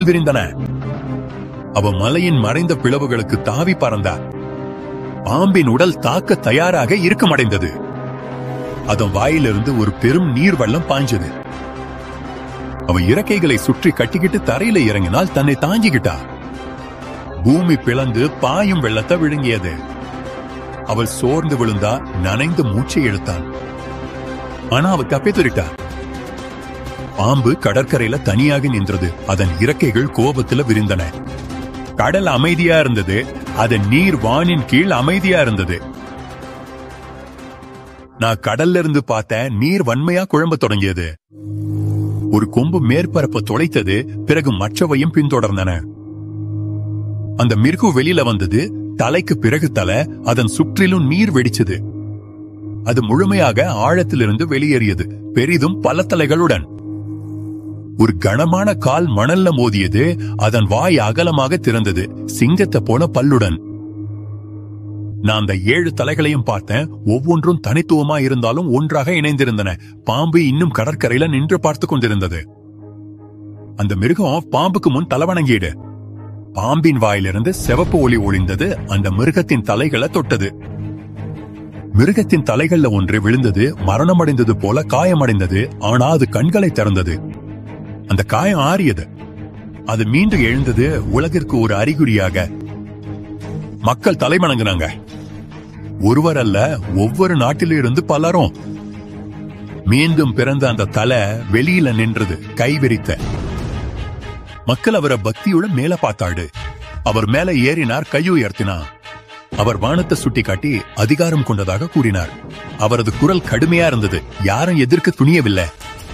விரிந்தன. அவ மலையின் மறைந்த பிளவுகளுக்கு தாவி பறந்தார். பாம்பின் உடல் தாக்க தயாராக இறுக்கமடைந்தது. அதன் வாயிலிருந்து ஒரு பெரும் நீர் வெள்ளம் பாய்ஞ்சது. அவ இறக்கைகளை சுற்றி கட்டிக்கிட்டு தரையில இறங்கினால் தன்னை தாங்கிக்கிட்டா. பூமி பிளந்து பாயும் வெள்ளத்தை விழுங்கியது. அவள் சோர்ந்து விழுந்தா, நனைந்து மூச்சை இழுத்தான். ஆனா அவ தப்பித்துட்டா. பாம்பு கடற்கரையில தனியாக நின்றது. அதன் இறக்கைகள் கோபத்துல விரிந்தன. கடல் அமைதியா இருந்தது. அதன் நீர் வானின் கீழ் அமைதியா இருந்தது. நான் கடல்ல இருந்து பார்த்த நீர் வன்மையா குழம்ப தொடங்கியது. ஒரு கொம்பு மேற்பரப்பை தொலைத்தது. பிறகு மற்றவையும் பின்தொடர்ந்தன. அந்த மிருகம் வெளியில வந்தது. தலைக்கு பிறகு தலை. அதன் சுற்றிலும் நீர் வெடிச்சது. அது முழுமையாக ஆழத்திலிருந்து வெளியேறியது, பெரிதும் பல தலைகளுடன். ஒரு கனமான கால் மணல்ல மோதியது. அதன் வாய் அகலமாக திறந்தது, சிங்கத்தை போல பல்லுடன். நான் அந்த 7 தலைகளையும் பார்த்தேன். ஒவ்வொன்றும் தனித்துவமா இருந்தாலும் ஒன்றாக இணைந்திருந்தன. பாம்பு இன்னும் கடற்கரையில நின்று பார்த்து கொண்டிருந்தது. அந்த மிருகம் பாம்புக்கு முன் தலைவணங்கிடு. பாம்பின் வாயிலிருந்து சிவப்பு ஒளி ஒளிந்தது. அந்த மிருகத்தின் தலைகளை தொட்டது. மிருகத்தின் தலைகள்ல ஒன்று விழுந்தது. மரணமடைந்தது போல காயமடைந்தது. ஆனா அது கண்களை திறந்தது. அந்த காயம் ஆறியது. அது மீண்டும் எழுந்தது. உலகிற்கு ஒரு அறிகுறியாக. மக்கள் தலைவணங்கினாங்க. ஒருவர் அல்ல, ஒவ்வொரு நாட்டிலிருந்து பலரும். மீண்டும் பிறந்த அந்த தலை வெளியில நின்றது, கைவிரித்த. மக்கள் அவரை பக்தியுடன் மேல பார்த்தாடு. அவர் மேல ஏறினார், கையுயர்த்தினார். அவர் வானத்தை சுட்டி காட்டி அதிகாரம் கொண்டதாக கூறினார். அவரது குரல் கடுமையா இருந்தது. யாரும் எதிர்க்க துணியவில்லை.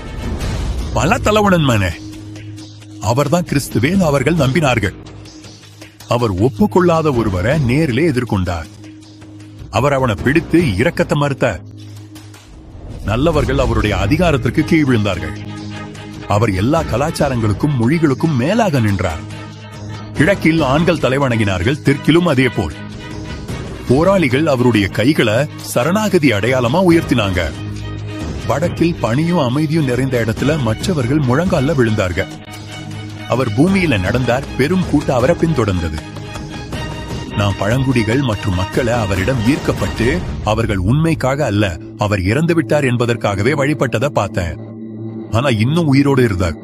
பல தலைவணன்மானே, அவர்தான் கிறிஸ்துவே அவர்கள் நம்பினார்கள். அவர் ஒப்புக்கொள்ளாத ஒருவரை நேரிலே எதிர்கொண்டார். அவர் அவனை பிடித்து இரக்கத்தை மறுத்தார். நல்லவர்கள் அவருடைய அதிகாரத்திற்கு கீழ் விழுந்தார்கள். அவர் எல்லா கலாச்சாரங்களுக்கும் மொழிகளுக்கும் மேலாக நின்றார். கிழக்கில் ஆண்கள் தலைவணங்கினார்கள், தெற்கிலும் அதே போல். போராளிகள் அவருடைய கைகளை சரணாகதி அடையாளமா உயர்த்தினாங்க. வடக்கில் பனியும் அமைதியும் நிறைந்த இடத்துல மற்றவர்கள் முழங்கால விழுந்தார்கள். அவர் பூமியில நடந்தார். பெரும் கூட்ட அவரை பின்தொடர்ந்தது. நான் பழங்குடிகள் மற்றும் மக்களை அவரிடம் ஈர்க்கப்பட்டு அவர்கள் உண்மைக்காக அல்ல, அவர் இறந்து விட்டார் என்பதற்காகவே வழிபட்டதை பார்த்தேன். ஆனா இன்னும் உயிரோடு இருந்தார்.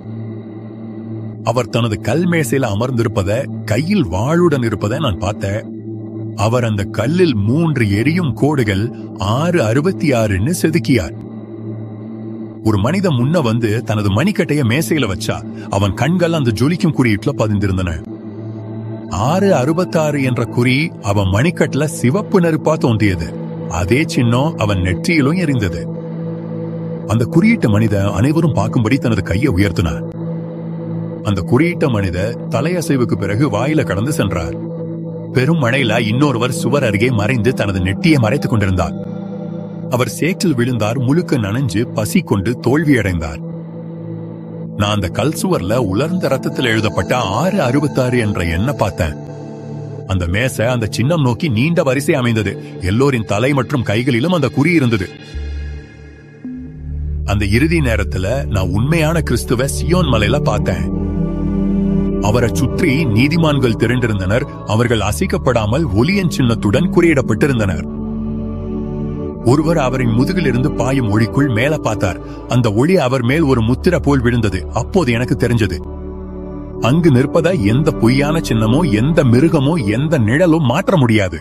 அவர் தனது கல் மேசையில அமர்ந்திருப்பதை, கையில் வாளுடன் இருப்பதை நான் பார்த்தேன். அவர் அந்த கல்லில் 3 எரியும் கோடுகள் 666 செதுக்கியார். ஒரு மனிதன் முன்ன வந்து தனது மணிக்கட்டைய மேசையில வச்சா. அவன் கண்கள் அந்த ஜொலிக்கும் குறியீட்டுல பதிந்திருந்தன. 666 என்ற குறி அவன் மணிக்கட்டுல சிவப்பு நெருப்பா தோன்றியது. அதே சின்னம் அவன் நெற்றியிலும் எரிந்தது. அந்த குறியீட்ட மனிதன் அனைவரும் பார்க்கும்படி தனது கையை உயர்த்தினார். அந்த குறியீட்ட மனித தலையசைவுக்கு பிறகு வாயில கடந்து சென்றார். பெரும் மழையில இன்னொருவர் சுவர் அருகே மறைந்து தனது நெட்டியை மறைத்துக் கொண்டிருந்தார். அவர் சேற்றில் விழுந்தார். முழுக்க நனைஞ்சு பசி கொண்டு தோல்வியடைந்தார். நான் அந்த கல் சுவர்ல உலர்ந்த ரத்தத்தில் எழுதப்பட்ட 666 என்ற எண்ணை பார்த்தேன். அந்த மேசை அந்த சின்னம் நோக்கி நீண்ட வரிசை அமைந்தது. எல்லோரின் தலை மற்றும் கைகளிலும் அந்த குறி இருந்தது. அந்த இறுதி நேரத்துல நான் உண்மையான கிறிஸ்துவ சியோன் மலையில பார்த்தேன். அவரை சுற்றி நீதிமான்கள் திரண்டிருந்தனர். அவர்கள் அசைக்கப்படாமல் ஒளியன் சின்னத்துடன் குறியிடப்பட்டிருந்தனர். ஒருவர் அவரின் முதுகிலிருந்து பாயும் ஒளிக்குள் மேல பார்த்தார். அந்த ஒளி அவர் மேல் ஒரு முத்திரை போல் விழுந்தது. அப்போது எனக்கு தெரிஞ்சது, அங்கு நிற்பத எந்த பொய்யான சின்னமோ, எந்த மிருகமோ, எந்த நிழலும் மாற்ற முடியாது.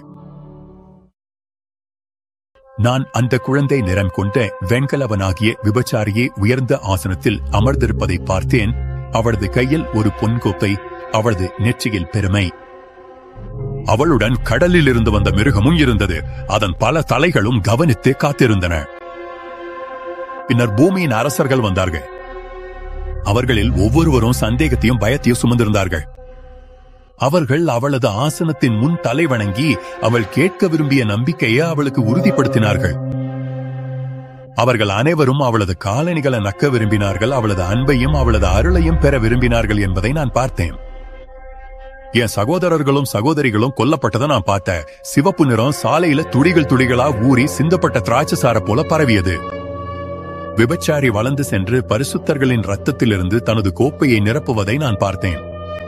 நான் அந்த குழந்தை நிறம் கொண்ட வெண்கலவனாகிய விபச்சாரியே உயர்ந்த ஆசனத்தில் அமர்ந்திருப்பதை பார்த்தேன். அவளது கையில் ஒரு பொன்கோப்பை, அவளது நெற்றியில் பெருமை. அவளுடன் கடலில் இருந்து வந்த மிருகமும் இருந்தது. அதன் பல தலைகளும் கவனித்து காத்திருந்தன. பின்னர் பூமியின் அரசர்கள் வந்தார்கள். அவர்களில் ஒவ்வொருவரும் சந்தேகத்தையும் பயத்தையும் சுமந்திருந்தார்கள். அவர்கள் அவளது ஆசனத்தின் முன் தலை வணங்கி அவள் கேட்க விரும்பிய நம்பிக்கையை அவளுக்கு உறுதிப்படுத்தினார்கள். அவர்கள் அனைவரும் அவளது காலணிகளை நக்க விரும்பினார்கள். அவளது அன்பையும் அவளது அருளையும் பெற விரும்பினார்கள் என்பதை நான் பார்த்தேன். என் சகோதரர்களும் சகோதரிகளும் கொல்லப்பட்டதை நான் பார்த்தேன். சிவப்பு நிறம் சாலையில துளிகள் துளிகளா ஊறி சிந்தப்பட்ட திராட்சைசார போல பரவியது. விபச்சாரி வளர்ந்து சென்று பரிசுத்தர்களின் ரத்தத்திலிருந்து தனது கோப்பையை நிரப்புவதை நான் பார்த்தேன்.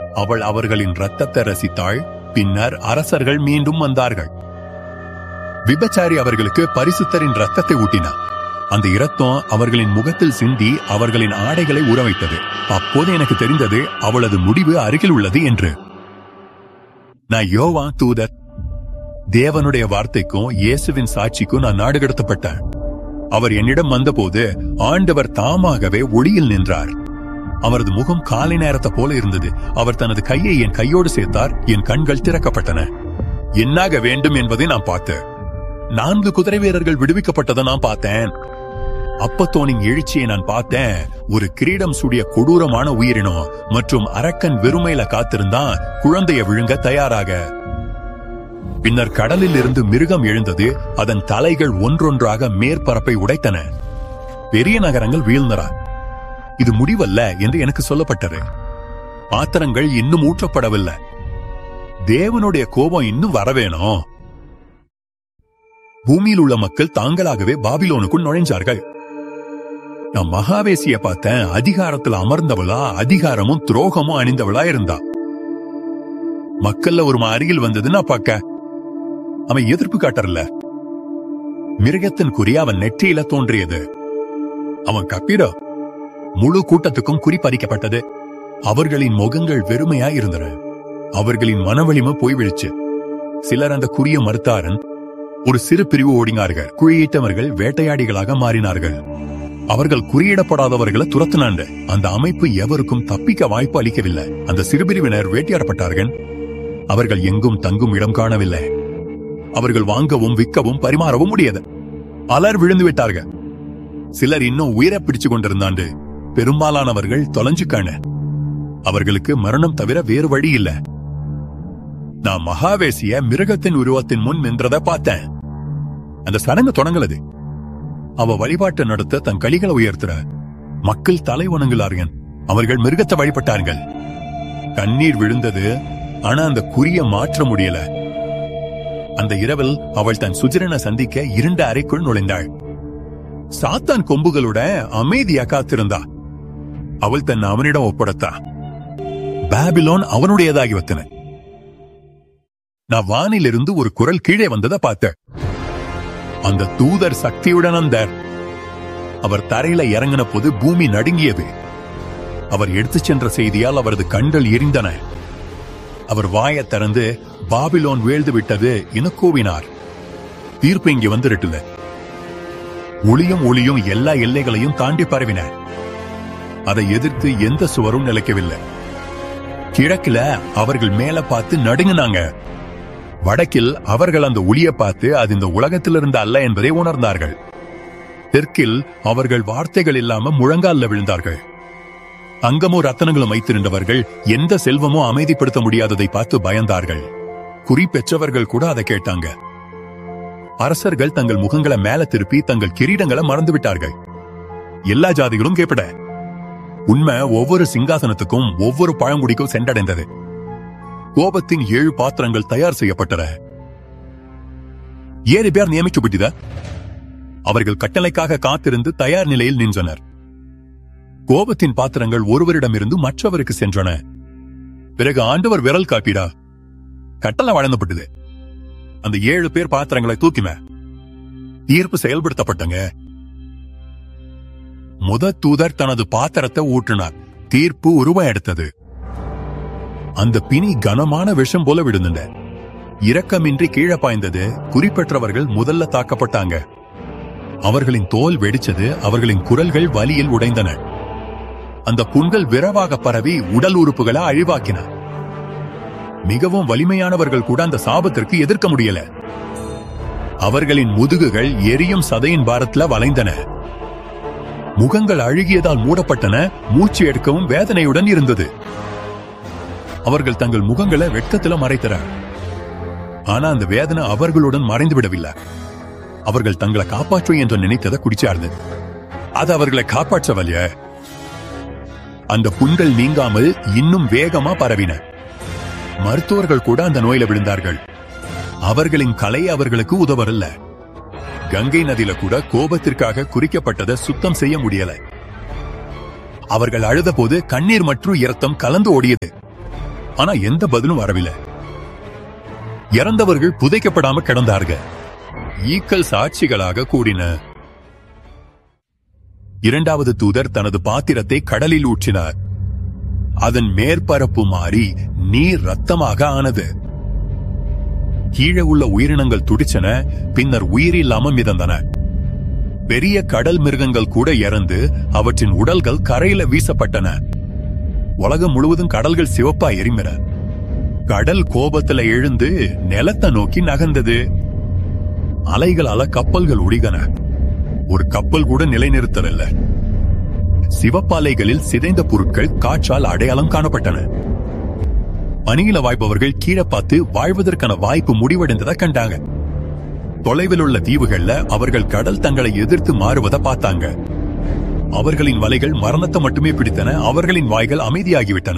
அவள் அவர்களின் இரத்தத்தை ரசித்தாள். பின்னர் அரசர்கள் மீண்டும் வந்தார்கள். விபச்சாரி அவர்களுக்கு பரிசுத்தரின் இரத்தத்தை ஊட்டினார். அந்த இரத்தம் அவர்களின் முகத்தில் சிந்தி அவர்களின் ஆடைகளை உறவைத்தது. அப்போது எனக்கு தெரிந்தது அவளது முடிவு அருகில் உள்ளது என்று. நான் யோவான் தூதர். தேவனுடைய வார்த்தைக்கும் இயேசுவின் சாட்சிக்கும் நான் நாடு கடத்தப்பட்டேன். அவர் என்னிடம் வந்தபோது ஆண்டவர் தாமாகவே ஒளியில் நின்றார். அவரது முகம் காலை நேரத்தை போல இருந்தது. அவர் தனது கையை என் கையோடு சேர்த்தார். என் கண்கள் திறக்கப்பட்டன. என்னாக வேண்டும் என்பதை நான் பார்த்தேன். 4 குதிரை வீரர்கள் விடுவிக்கப்பட்டதை நான் பார்த்தேன். அப்பத்தோனின் எழுச்சியை நான் பார்த்தேன். ஒரு கிரீடம் சூடிய கொடூரமான உயிரினம் மற்றும் அரக்கன் வெறுமையில காத்திருந்தான், குழந்தையை விழுங்க தயாராக. பின்னர் கடலில் இருந்து மிருகம் எழுந்தது. அதன் தலைகள் ஒன்றொன்றாக மேற்பரப்பை உடைத்தன. பெரிய நகரங்கள் வீழ்ந்தன. இது முடிவல்ல என்று எனக்கு சொல்லப்பட்டது. பாத்திரங்கள் இன்னும் ஊற்றப்படவில்லை. தேவனுடைய கோபம் இன்னும் வரவேணும். பூமியில் உள்ள மக்கள் தாங்களாகவே பாபிலோனுக்குள் நுழைஞ்சார்கள். நான் மகாவேசிய பார்த்தேன். அதிகாரத்தில் அமர்ந்தவளா, அதிகாரமும் துரோகமும் அணிந்தவளா இருந்தா. மக்கள்ல ஒரு அருகில் வந்ததுன்னா பார்க்க அவன் எதிர்ப்பு காட்டறல. மிருகத்தின் குறி அவன் நெற்றியில தோன்றியது. அவன் கப்பிட முழு கூட்டத்துக்கும் குறிப்பறிக்கப்பட்டது. அவர்களின் முகங்கள் வெறுமையா இருந்தன. அவர்களின் மனவலிமை போய்விடுச்சு. சிலர் அந்த குறிய மறுத்தாரன். ஒரு சிறு பிரிவு ஓடினார்கள். குறியிட்டவர்கள் வேட்டையாடிகளாக மாறினார்கள். அவர்கள் குறியிடப்படாதவர்களை துரத்தினாண்டு. அந்த அமைப்பு எவருக்கும் தப்பிக்க வாய்ப்பு அளிக்கவில்லை. அந்த சிறுபிரிவினர் வேட்டையாடப்பட்டார்கள். அவர்கள் எங்கும் தங்கும் இடம் காணவில்லை. அவர்கள் வாங்கவும் விற்கவும் பரிமாறவும் முடியாது. பலர் விழுந்து விட்டார்கள். சிலர் இன்னும் உயிரை பிடிச்சு கொண்டிருந்தாண்டு. பெரும்பாலானவர்கள் தொலைஞ்சுக்கான. அவர்களுக்கு மரணம் தவிர வேறு வழி இல்ல. நான் மகாவேசிய மிருகத்தின் உருவத்தின் முன் நின்றதை பார்த்தேன். அந்த சடங்கு தொடங்கலது. அவ வழிபாட்டை நடத்த தன் களிகளை உயர்த்துற. மக்கள் தலை வணங்குகிறார்கள். அவர்கள் மிருகத்தை வழிபட்டார்கள். கண்ணீர் விழுந்தது. ஆனா அந்த குறிய மாற்ற முடியல. அந்த இரவில் அவள் தன் சுஜரனை சந்திக்க இருண்ட அறைக்குள் நுழைந்தாள். சாத்தான் கொம்புகளோட அமைதியா காத்திருந்தா. அவள் தன் அவனிடம் ஒப்படைத்தா. பாபிலோன் அவனுடையதாகி வந்தன. நான் வானிலிருந்து ஒரு குரல் கீழே வந்ததை பார்த்தேன். அந்த தூதர் சக்தியுடன் வந்தார். அவர் தரையில இறங்கின போது பூமி நடுங்கியது. அவர் எடுத்துச் சென்ற செய்தியால் அவரது கண்கள் எரிந்தன. அவர் வாயை திறந்து பாபிலோன் வீழ்ந்து விட்டது என கூவினார். தீர்ப்பு இங்கே வந்துருட்டுல. ஒளியும் எல்லா எல்லைகளையும் தாண்டி பரவின. அதை எதிர்த்து எந்த சுவரும் நிலைக்கவில்லை. கிழக்குல அவர்கள் மேல பார்த்து நடுங்கினாங்க. வடக்கில் அவர்கள் அந்த ஒளியை பார்த்து அது இந்த உலகத்திலிருந்து அல்ல என்பதை உணர்ந்தார்கள். தெற்கில் அவர்கள் வார்த்தைகள் இல்லாம முழங்கால்ல விழுந்தார்கள். அங்கமும் ரத்தனங்களும் வைத்திருந்தவர்கள் எந்த செல்வமும் அமைதிப்படுத்த முடியாததை பார்த்து பயந்தார்கள். குறி பெற்றவர்கள் கூட அதை கேட்டாங்க. அரசர்கள் தங்கள் முகங்களை மேல திருப்பி தங்கள் கிரீடங்களை மறந்து விட்டார்கள். எல்லா ஜாதிகளும் கேட்பட. உண்மை ஒவ்வொரு சிங்காசனத்துக்கும் ஒவ்வொரு பழங்குடிக்கும் சென்றடைந்தது. கோபத்தின் 7 பாத்திரங்கள் தயார் செய்யப்பட்டன. 7 பேர் நியமிக்கப்பட்டத. அவர்கள் கட்டளைக்காக காத்திருந்து தயார் நிலையில் நின்றனர். கோபத்தின் பாத்திரங்கள் ஒருவரிடமிருந்து மற்றவருக்கு சென்றன. பிறகு ஆண்டவர் விரல் காப்பிடா கட்டளை வழங்கப்பட்டது. அந்த 7 பேர் பாத்திரங்களை தூக்கின. தீர்ப்பு செயல்படுத்தப்பட்டங்க. தூதர் தனது பாத்திரத்தை ஊற்றினார். தீர்ப்பு உருவம் எடுத்தது. அந்த பிணி கனமான விஷம் போல விழுந்தன. இரக்கமின்றி கீழே பாய்ந்தது. குறிப்பெற்றவர்கள் முதல்ல தாக்கப்பட்டாங்க. அவர்களின் தோல் வெடிச்சது. அவர்களின் குரல்கள் வலியில் உடைந்தன. அந்த புண்கள் விரைவாக பரவி உடல் உறுப்புகளை அழிவாக்கின. மிகவும் வலிமையானவர்கள் கூட அந்த சாபத்திற்கு எதிர்க்க முடியல. அவர்களின் முதுகுகள் எரியும் சதையின் பாரத்துல வளைந்தன. முகங்கள் அழுகியதால் மூடப்பட்டன. மூச்சு எடுக்கவும் வேதனையுடன் இருந்தது. அவர்கள் தங்கள் முகங்களை வெட்கத்துல மறைத்தனர். ஆனா அந்த வேதனை அவர்களுடன் மறைந்து விடவில்லை. அவர்கள் தங்களை காப்பாற்ற என்று நினைத்ததை குடிச்சார்ந்தது. அது அவர்களை காப்பாற்றவில்லை. அந்த புண்கள் நீங்காமல் இன்னும் வேகமா பரவின. மருத்துவர்கள் கூட அந்த நோயில விழுந்தார்கள். அவர்களின் கலை அவர்களுக்கு உதவவில்ல. கங்கை நதியில கூட கோபத்திற்காக குறிக்கப்பட்டதை சுத்தம் செய்ய முடியல. அவர்கள் அழுத போது கண்ணீர் மற்றும் இரத்தம் கலந்து ஓடியது. ஆனா எந்த பதிலும் வரவில்லை. இறந்தவர்கள் புதைக்கப்படாம கிடந்தார்கள். ஈக்கள் சாட்சிகளாக கூடின. இரண்டாவது தூதர் தனது பாத்திரத்தை கடலில் ஊற்றினார். அதன் மேற்பரப்பு மாறி நீர் ரத்தமாக ஆனது. கீழே உள்ள உயிரினங்கள் துடிச்சன, பின்னர் உயிரில்லாம மிதந்தன. பெரிய கடல் மிருகங்கள் கூட இறந்து அவற்றின் உடல்கள் கரையில வீசப்பட்டன. உலகம் முழுவதும் கடல்கள் சிவப்பா எரிமின. கடல் கோபத்துல எழுந்து நிலத்தை நோக்கி நகர்ந்தது. அலைகளால கப்பல்கள் உடிகன. ஒரு கப்பல் கூட நிலைநிறுத்தல. சிவப்பாலைகளில் சிதைந்த பொருட்கள் காற்றால் அடையாளம் காணப்பட்டன. பணியில வாய்ப்பவர்கள் கீழே பார்த்து வாழ்வதற்கான வாய்ப்பு முடிவடைந்ததை கண்டாங்க. தொலைவில் உள்ள தீவுகள்ல அவர்கள் கடல் தங்களை எதிர்த்து மாறுவதை பார்த்தாங்க. அவர்களின் வலைகள் மரணத்தை மட்டுமே பிடித்தன. அவர்களின் வாய்கள் அமைதியாகிவிட்டன.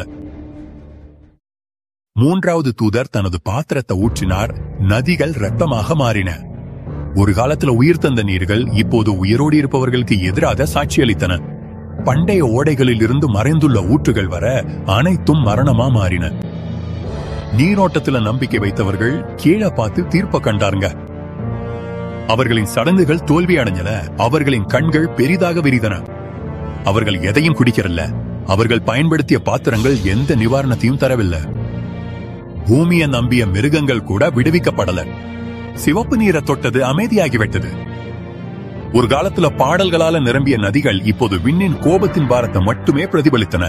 மூன்றாவது தூதர் தனது பாத்திரத்தை ஊற்றினார். நதிகள் ரத்தமாக மாறின. ஒரு காலத்துல உயிர் தந்த நீர்கள் இப்போது உயிரோடு இருப்பவர்களுக்கு எதிராக சாட்சியளித்தன. பண்டைய ஓடைகளில் இருந்து மறைந்துள்ள ஊற்றுகள் வர அனைத்தும் மரணமா மாறின. நீரோட்டத்துல நம்பிக்கை வைத்தவர்கள் கீழே பார்த்து தீர்ப்ப கண்டாருங்க. அவர்களின் சடங்குகள் தோல்வி அடைஞ்சன. அவர்களின் கண்கள் பெரிதாக விரிதன. அவர்கள் எதையும் குடிக்கிறல்ல. அவர்கள் பயன்படுத்திய பாத்திரங்கள் எந்த நிவாரணத்தையும் தரவில்லை. பூமியை நம்பிய மிருகங்கள் கூட விடுவிக்கப்படல. சிவப்பு நீரை தொட்டது அமைதியாகிவிட்டது. ஒரு காலத்துல பாடல்களால நிரம்பிய நதிகள் இப்போது விண்ணின் கோபத்தின் பாரத்தை மட்டுமே பிரதிபலித்தன.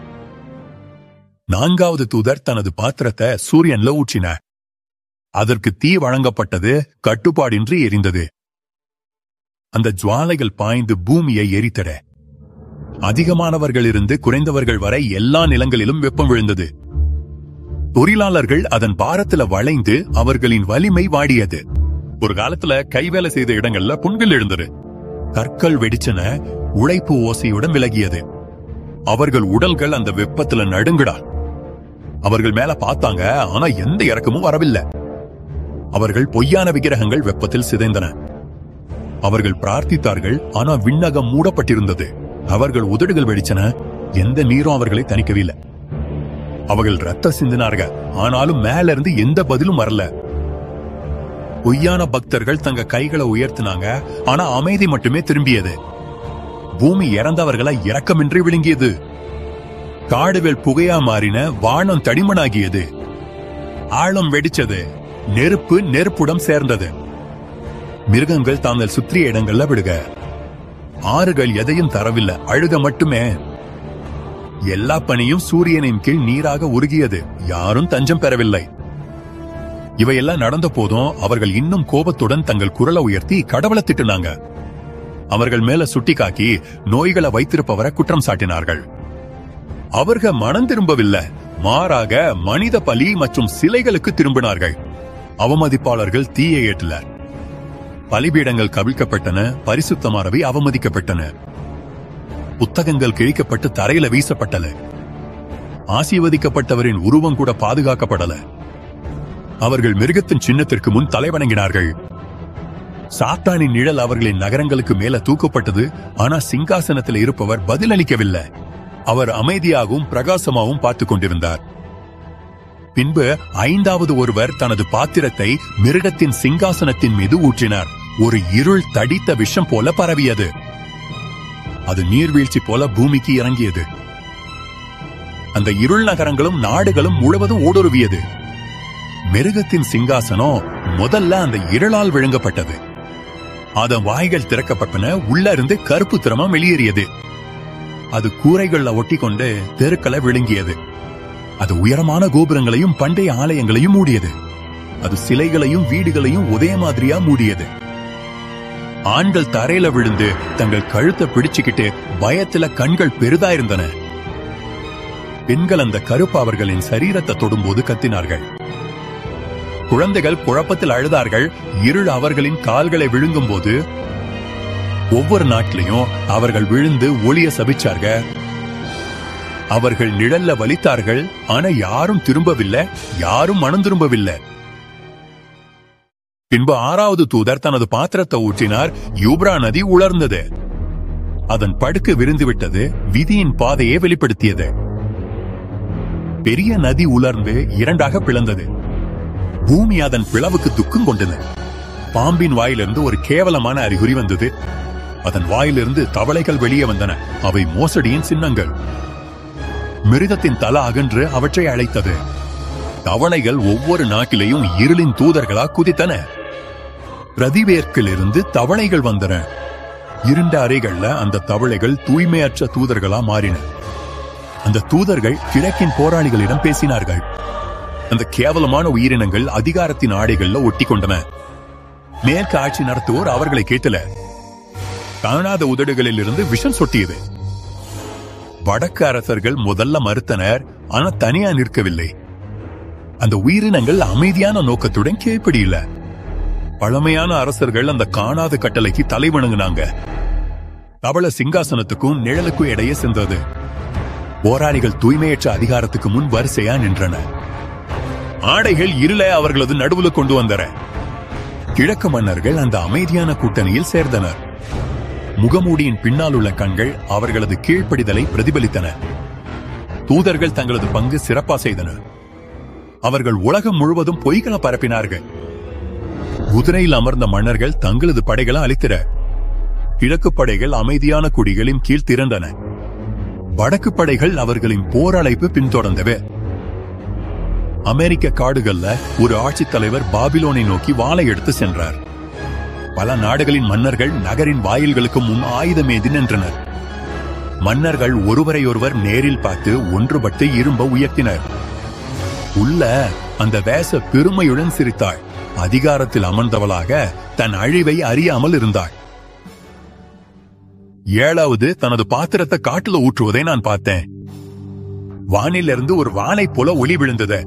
நான்காவது தூதர் தனது பாத்திரத்தை சூரியன்ல ஊற்றினார். அதற்கு தீ வழங்கப்பட்டது. கட்டுப்பாடின்றி எரிந்தது. அந்த ஜுவாலைகள் பாய்ந்து பூமியை எரித்தட. அதிகமானவர்கள் இருந்து குறைந்தவர்கள் வரை எல்லா நிலங்களிலும் வெப்பம் விழுந்தது. தொழிலாளர்கள் அதன் பாரத்துல வளைந்து அவர்களின் வலிமை வாடியது. ஒரு காலத்துல கைவேலை செய்த இடங்கள்ல புண்கள் எழுந்தது. கற்கள் வெடிச்சன. உழைப்பு ஓசையுடன் விலகியது. அவர்கள் உடல்கள் அந்த வெப்பத்துல நடுங்குடா. அவர்கள் மேல பார்த்தாங்க, ஆனா எந்த இறக்கமும் வரவில்லை. அவர்கள் பொய்யான விக்கிரகங்கள் வெப்பத்தில் சிதைந்தன. அவர்கள் பிரார்த்தித்தார்கள், ஆனா விண்ணகம் மூடப்பட்டிருந்தது. அவர்கள் உதடுகள் வெடிச்சன. எந்த நீரும் அவர்களை தணிக்கவில்லை. அவர்கள் ரத்த சிந்தினார்கள், ஆனாலும் மேல இருந்து எந்த பதிலும் வரல. பொய்யான பக்தர்கள் தங்க கைகளை உயர்த்தினாங்க, ஆனா அமைதி மட்டுமே திரும்பியது. பூமி இறந்தவர்களை இரக்கமின்றி விழுங்கியது. காடுகள் புகையா மாறின. வானம் தடிமனாகியது. ஆழம் வெடிச்சது. நெருப்பு நெருப்புடன் சேர்ந்தது. மிருகங்கள் தாங்கள் சுற்றிய இடங்கள்ல விடுக. ஆறுகள் எதையும் தரவில்லை, அழுக மட்டுமே. எல்லா பனியும் சூரியனின் கீழ் நீராக உருகியது. யாரும் தஞ்சம் பெறவில்லை. இவையெல்லாம் நடந்த போதும் அவர்கள் இன்னும் கோபத்துடன் தங்கள் குரலை உயர்த்தி கடவுளை திட்டுனாங்க. அவர்கள் மேல சுட்டி காக்கி நோய்களை வைத்திருப்பவரை குற்றம் சாட்டினார்கள். அவர்கள் மனம் திரும்பவில்லை, மாறாக மனித பலி மற்றும் சிலைகளுக்கு திரும்பினார்கள். அவமதிப்பாளர்கள் தீயை ஏற்றனர். பலிபீடங்கள் கவிழ்க்கப்பட்டன. பரிசுத்தமானவை அவமதிக்கப்பட்டன. புத்தகங்கள் கிழிக்கப்பட்டு தரையில வீசப்பட்டன. ஆசீர்வதிக்கப்பட்டவரின் உருவம் கூட பாதுகாக்கப்படல. அவர்கள் மிருகத்தின் சின்னத்திற்கு முன் தலைவணங்கினார்கள். சாத்தானின் நிழல் அவர்களின் நகரங்களுக்கு மேல தூக்கப்பட்டது. ஆனா சிங்காசனத்தில் இருப்பவர் பதிலளிக்கவில்லை. அவர் அமைதியாகவும் பிரகாசமாகவும் பார்த்துக் கொண்டிருந்தார். பின்பு ஐந்தாவது ஒருவர் தனது பாத்திரத்தை மிருகத்தின் சிங்காசனத்தின் மீது ஊற்றினார். ஒரு இருள் தடித்த விஷம் போல பரவியது. அது நீர்வீழ்ச்சி போல பூமிக்கு இறங்கியது. அந்த இருள் நகரங்களும் நாடுகளும் முழுவதும் ஊடுருவியது. மிருகத்தின் சிங்காசனம் முதல்ல அந்த இருளால் விழுங்கப்பட்டது. அதன் வாய்கள் திறக்கப்பட்டன. உள்ள இருந்து கருப்பு திரமம் வெளியேறியது. அது கூரைகள்ல ஒட்டி கொண்டு தெருக்களை விழுங்கியது. அது உயரமான கோபுரங்களையும் பண்டைய ஆலயங்களையும் மூடியது. அது சிலைகளையும் வீடுகளையும் ஒரே மாதிரியா மூடியது. ஆண்கள் தரையில விழுந்து தங்கள் கழுத்தை பிடிச்சுக்கிட்டு பயத்துல கண்கள் பெரிதா இருந்தன. பெண்கள் அந்த கருப்பு அவர்களின் சரீரத்தை தொடும்போது கத்தினார்கள். குழந்தைகள் குழப்பத்தில் அழுதார்கள். இருள் அவர்களின் கால்களை விழுங்கும் போது ஒவ்வொரு நாட்டிலையும் அவர்கள் விழுந்து ஒளிய சபிச்சார்கள். அவர்கள் நிழல்ல வலித்தார்கள். ஆனா யாரும் திரும்பவில்லை. யாரும் மனம் திரும்பவில்லை. பின்பு ஆறாவது தூதர் தனது பாத்திரத்தை ஊற்றினார். யூப்ரா நதி உலர்ந்தது. அதன் படுக்கு விரிந்து விட்டது. விதியின் பாதையை வெளிப்படுத்தியது. பெரிய நதி உலர்ந்து இரண்டாக பிளந்தது. பூமி அதன் பிளவுக்கு துக்கம் கொண்டது. பாம்பின் வாயிலிருந்து ஒரு கேவலமான அறிகுறி வந்தது. அதன் வாயிலிருந்து தவளைகள் வெளியே வந்தன. அவை மோசடியின் சின்னங்கள். மிருகத்தின் தலை அகன்று அவற்றை அழைத்தது. தவளைகள் ஒவ்வொரு நாட்டிலையும் இருளின் தூதர்களா குதித்தன. பிரதிவேற்கிலிருந்து தவளைகள் வந்தன. இருண்ட அறைகள்ல அந்த தவளைகள் தூய்மையற்ற தூதர்களா மாறின. அந்த தூதர்கள் கிழக்கின் போராளிகளிடம் பேசினார்கள். அந்த கேவலமான உயிரினங்கள் அதிகாரத்தின் ஆடைகள்ல ஒட்டி கொண்டன. மேற்கு ஆட்சி நடத்துவோர் அவர்களை கேட்டல. காணாத உதடுகளில் இருந்து விஷம் சொட்டியது. வடக்கு அரசர்கள் முதல்ல மறுத்தனர், ஆனா தனியா நிற்கவில்லை. அந்த உயிரினங்கள் அமைதியான நோக்கத்துடன் கீழ்ப்படியில. பழமையான அரசர்கள் அந்த காணாத கட்டளைக்கு தலை வணங்கினாங்க. தவள சிங்காசனத்துக்கும் நிழலுக்கும் இடையே சென்றது. போராளிகள் தூய்மையற்ற அதிகாரத்துக்கு முன் வரிசையா நின்றன. ஆடைகள் இருள அவர்களது நடுவுல கொண்டு வந்தன. கிழக்கு மன்னர்கள் அந்த அமைதியான கூட்டணியில் சேர்ந்தனர். முகமூடியின் பின்னால் உள்ள கண்கள் அவர்களது கீழ்ப்படிதலை பிரதிபலித்தன. தூதர்கள் தங்களது பங்கு சிறப்பா செய்தனர். அவர்கள் உலகம் முழுவதும் பொய்களை பரப்பினார்கள். குதிரையில் அமர்ந்த மன்னர்கள் தங்களது படைகளை அளித்திர. கிழக்கு படைகள் அமைதியான குடிகளின் கீழ் திரண்டன. வடக்கு படைகள் அவர்களின் போர் அழைப்பு பின்தொடர்ந்தவை. அமெரிக்க காடுகள்ல ஒரு ஆட்சித் தலைவர் பாபிலோனை நோக்கி வாளை எடுத்து சென்றார். பல நாடுகளின் மன்னர்கள் நகரின் வாயில்களுக்கு முன் ஆயுதமேந்தி நின்றனர். மன்னர்கள் ஒருவரையொருவர் நேரில் பார்த்து ஒன்றுபட்டு இரும்ப உயர்த்தினர். உள்ள அந்த வேச பெருமையுடன் சிரித்தாள். அதிகாரத்தில் அமர்ந்தவளாக தன் அழிவை அறியாமல் இருந்தாள். ஏழாவது தனது பாத்திரத்தை காட்டுல ஊற்றுவதை நான் பார்த்தேன். வானிலிருந்து ஒரு வானை போல ஒளி விழுந்தது.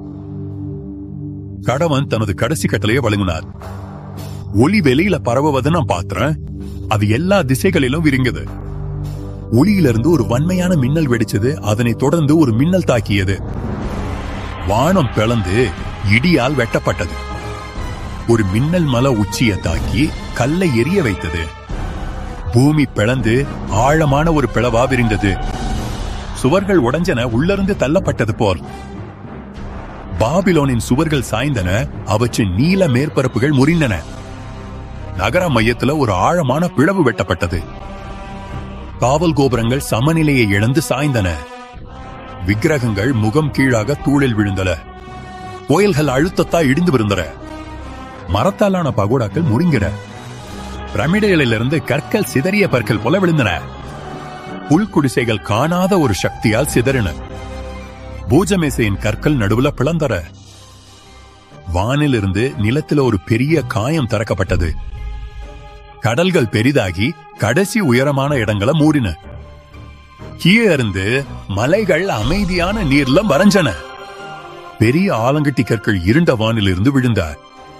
கடவன் தனது கடைசி கட்டளையை வழங்கினார். ஒளி வெளியில பரவுவதை நான் பாத்திரேன். அது எல்லா திசைகளிலும் விரிந்தது. ஒளியிலிருந்து ஒரு வன்மையான மின்னல் வெடிச்சது. அதனை தொடர்ந்து ஒரு மின்னல் தாக்கியது. வானம் பிளந்து இடியால் வெட்டப்பட்டது. ஒரு மின்னல் மலை உச்சியை தாக்கி கல்லை எரிய வைத்தது. பூமி பிளந்து ஆழமான ஒரு பிளவா விரிந்தது. சுவர்கள் உடைஞ்சன, உள்ளிருந்து தள்ளப்பட்டது போல். பாபிலோனின் சுவர்கள் சாய்ந்தன, அவற்றின் நீல மேற்பரப்புகள் முறிந்தன. நகர மையத்துல ஒரு ஆழமான பிளவு வெட்டப்பட்டது. காவல் கோபுரங்கள் சமநிலையை இழந்து சாய்ந்தன. விக்கிரகங்கள் முகம் கீழாக தூளில் விழுந்தன. கோயில்கள் அழுத்தத்தா இடிந்து விழுந்தன. மரத்தாலான பகோடாக்கள் முறிங்கின. பிரமிடுகளிலிருந்து கற்கள் சிதறிய பற்கள் போல விழுந்தன. புல்குடிசைகள் காணாத ஒரு சக்தியால் சிதறின. பூஜமேசையின் கற்கள் நடுவுல பிளந்தன. வானிலிருந்து நிலத்தில ஒரு பெரிய காயம் திறக்கப்பட்டது. கடல்கள் பெரிதாகி கடைசி உயரமான இடங்களை மூடின. கீழே இருந்து மலைகள் அமைதியான நீர்ல மறைஞ்சன. பெரிய ஆலங்கட்டி கற்கள் இருண்ட வானிலிருந்து விழுந்தார்.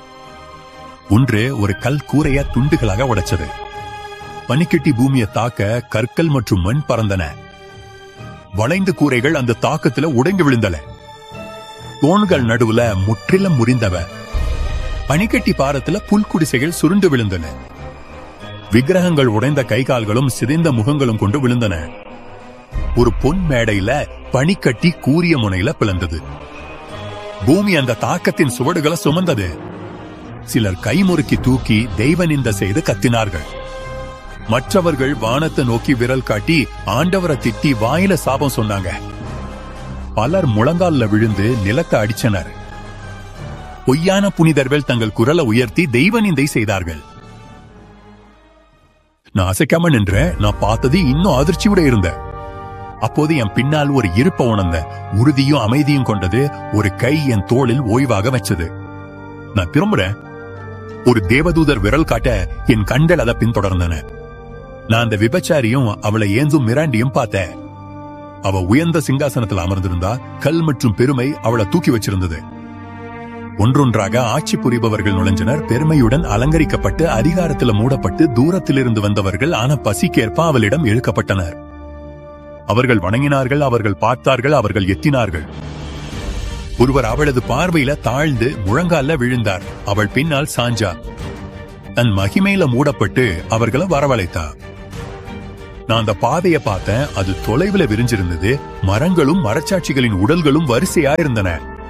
ஒன்று ஒரு கல் கூரைய துண்டுகளாக உடைச்சது. பனிக்கட்டி பூமியை தாக்க கற்கள் மற்றும் மண் பறந்தன. வளைந்த கூரைகள் அந்த தாக்கத்துல உடைந்து விழுந்தன. தூண்கள் நடுவுல முற்றிலும் முறிந்தவ. பனிக்கட்டி பாரத்துல புல்குடிசைகள் சுருண்டு விழுந்தன. விக்கிரகங்கள் உடைந்த கை கால்களும் சிதைந்த முகங்களும் கொண்டு விழுந்தன. ஒரு பொன் மேடையில பனிக்கட்டி கூரிய முனையில பிளந்தது. பூமி அந்த தாக்கத்தின் சுவடுகளை சுமந்தது. சிலர் கைமுறுக்கி தூக்கி தெய்வ நிந்த செய்து கத்தினார்கள். மற்றவர்கள் வானத்தை நோக்கி விரல் காட்டி ஆண்டவரை திட்டி வாயில சாபம் சொன்னாங்க. பலர் முழங்கால்ல விழுந்து நிலத்தை அடிச்சனர். பொய்யான புனிதர்கள் தங்கள் குரலை உயர்த்தி தெய்வ நிந்தை செய்தார்கள். நான் அசைக்காம நின்ற, நான் பார்த்தது இன்னும் அதிர்ச்சியோட இருந்த. அப்போது என் பின்னால் ஒரு இருப்ப உணர்ந்த, உறுதியும் அமைதியும் கொண்டது. ஒரு கை என் தோளில் ஓய்வாக வச்சது. நான் திரும்புறேன். ஒரு தேவதூதர் விரல் காட்ட என் கண்கள் அதை பின்தொடர்ந்தன. நான் அந்த விபச்சாரியும் அவளை ஏந்தும் மிராண்டியும் பார்த்தேன். அவ உயர்ந்த சிங்காசனத்தில் அமர்ந்திருந்தா. கல் மற்றும் பெருமை அவளை தூக்கி வச்சிருந்தது. ஒன்றொன்றாக ஆட்சி புரிபவர்கள் நுழைஞ்சனர். பெருமையுடன் அலங்கரிக்கப்பட்டு அதிகாரத்தில் மூடப்பட்டு தூரத்திலிருந்து வந்தவர்கள் ஆன பசிக்கேற்ப அவளிடம் இழுக்கப்பட்டனர். அவர்கள் வணங்கினார்கள், அவர்கள் பார்த்தார்கள், அவர்கள் எத்தினார்கள். ஒருவர் அவளது பார்வையில தாழ்ந்து முழங்கால விழுந்தார். அவள் பின்னால் சாஞ்சார். தன் மகிமையில மூடப்பட்டு அவர்களை வரவழைத்தார். நான் அந்த பாதையை பார்த்தேன். அது தொலைவில் விரிஞ்சிருந்தது. மரங்களும் மரச்சாட்சிகளின் உடல்களும் வரிசையா இருந்தன.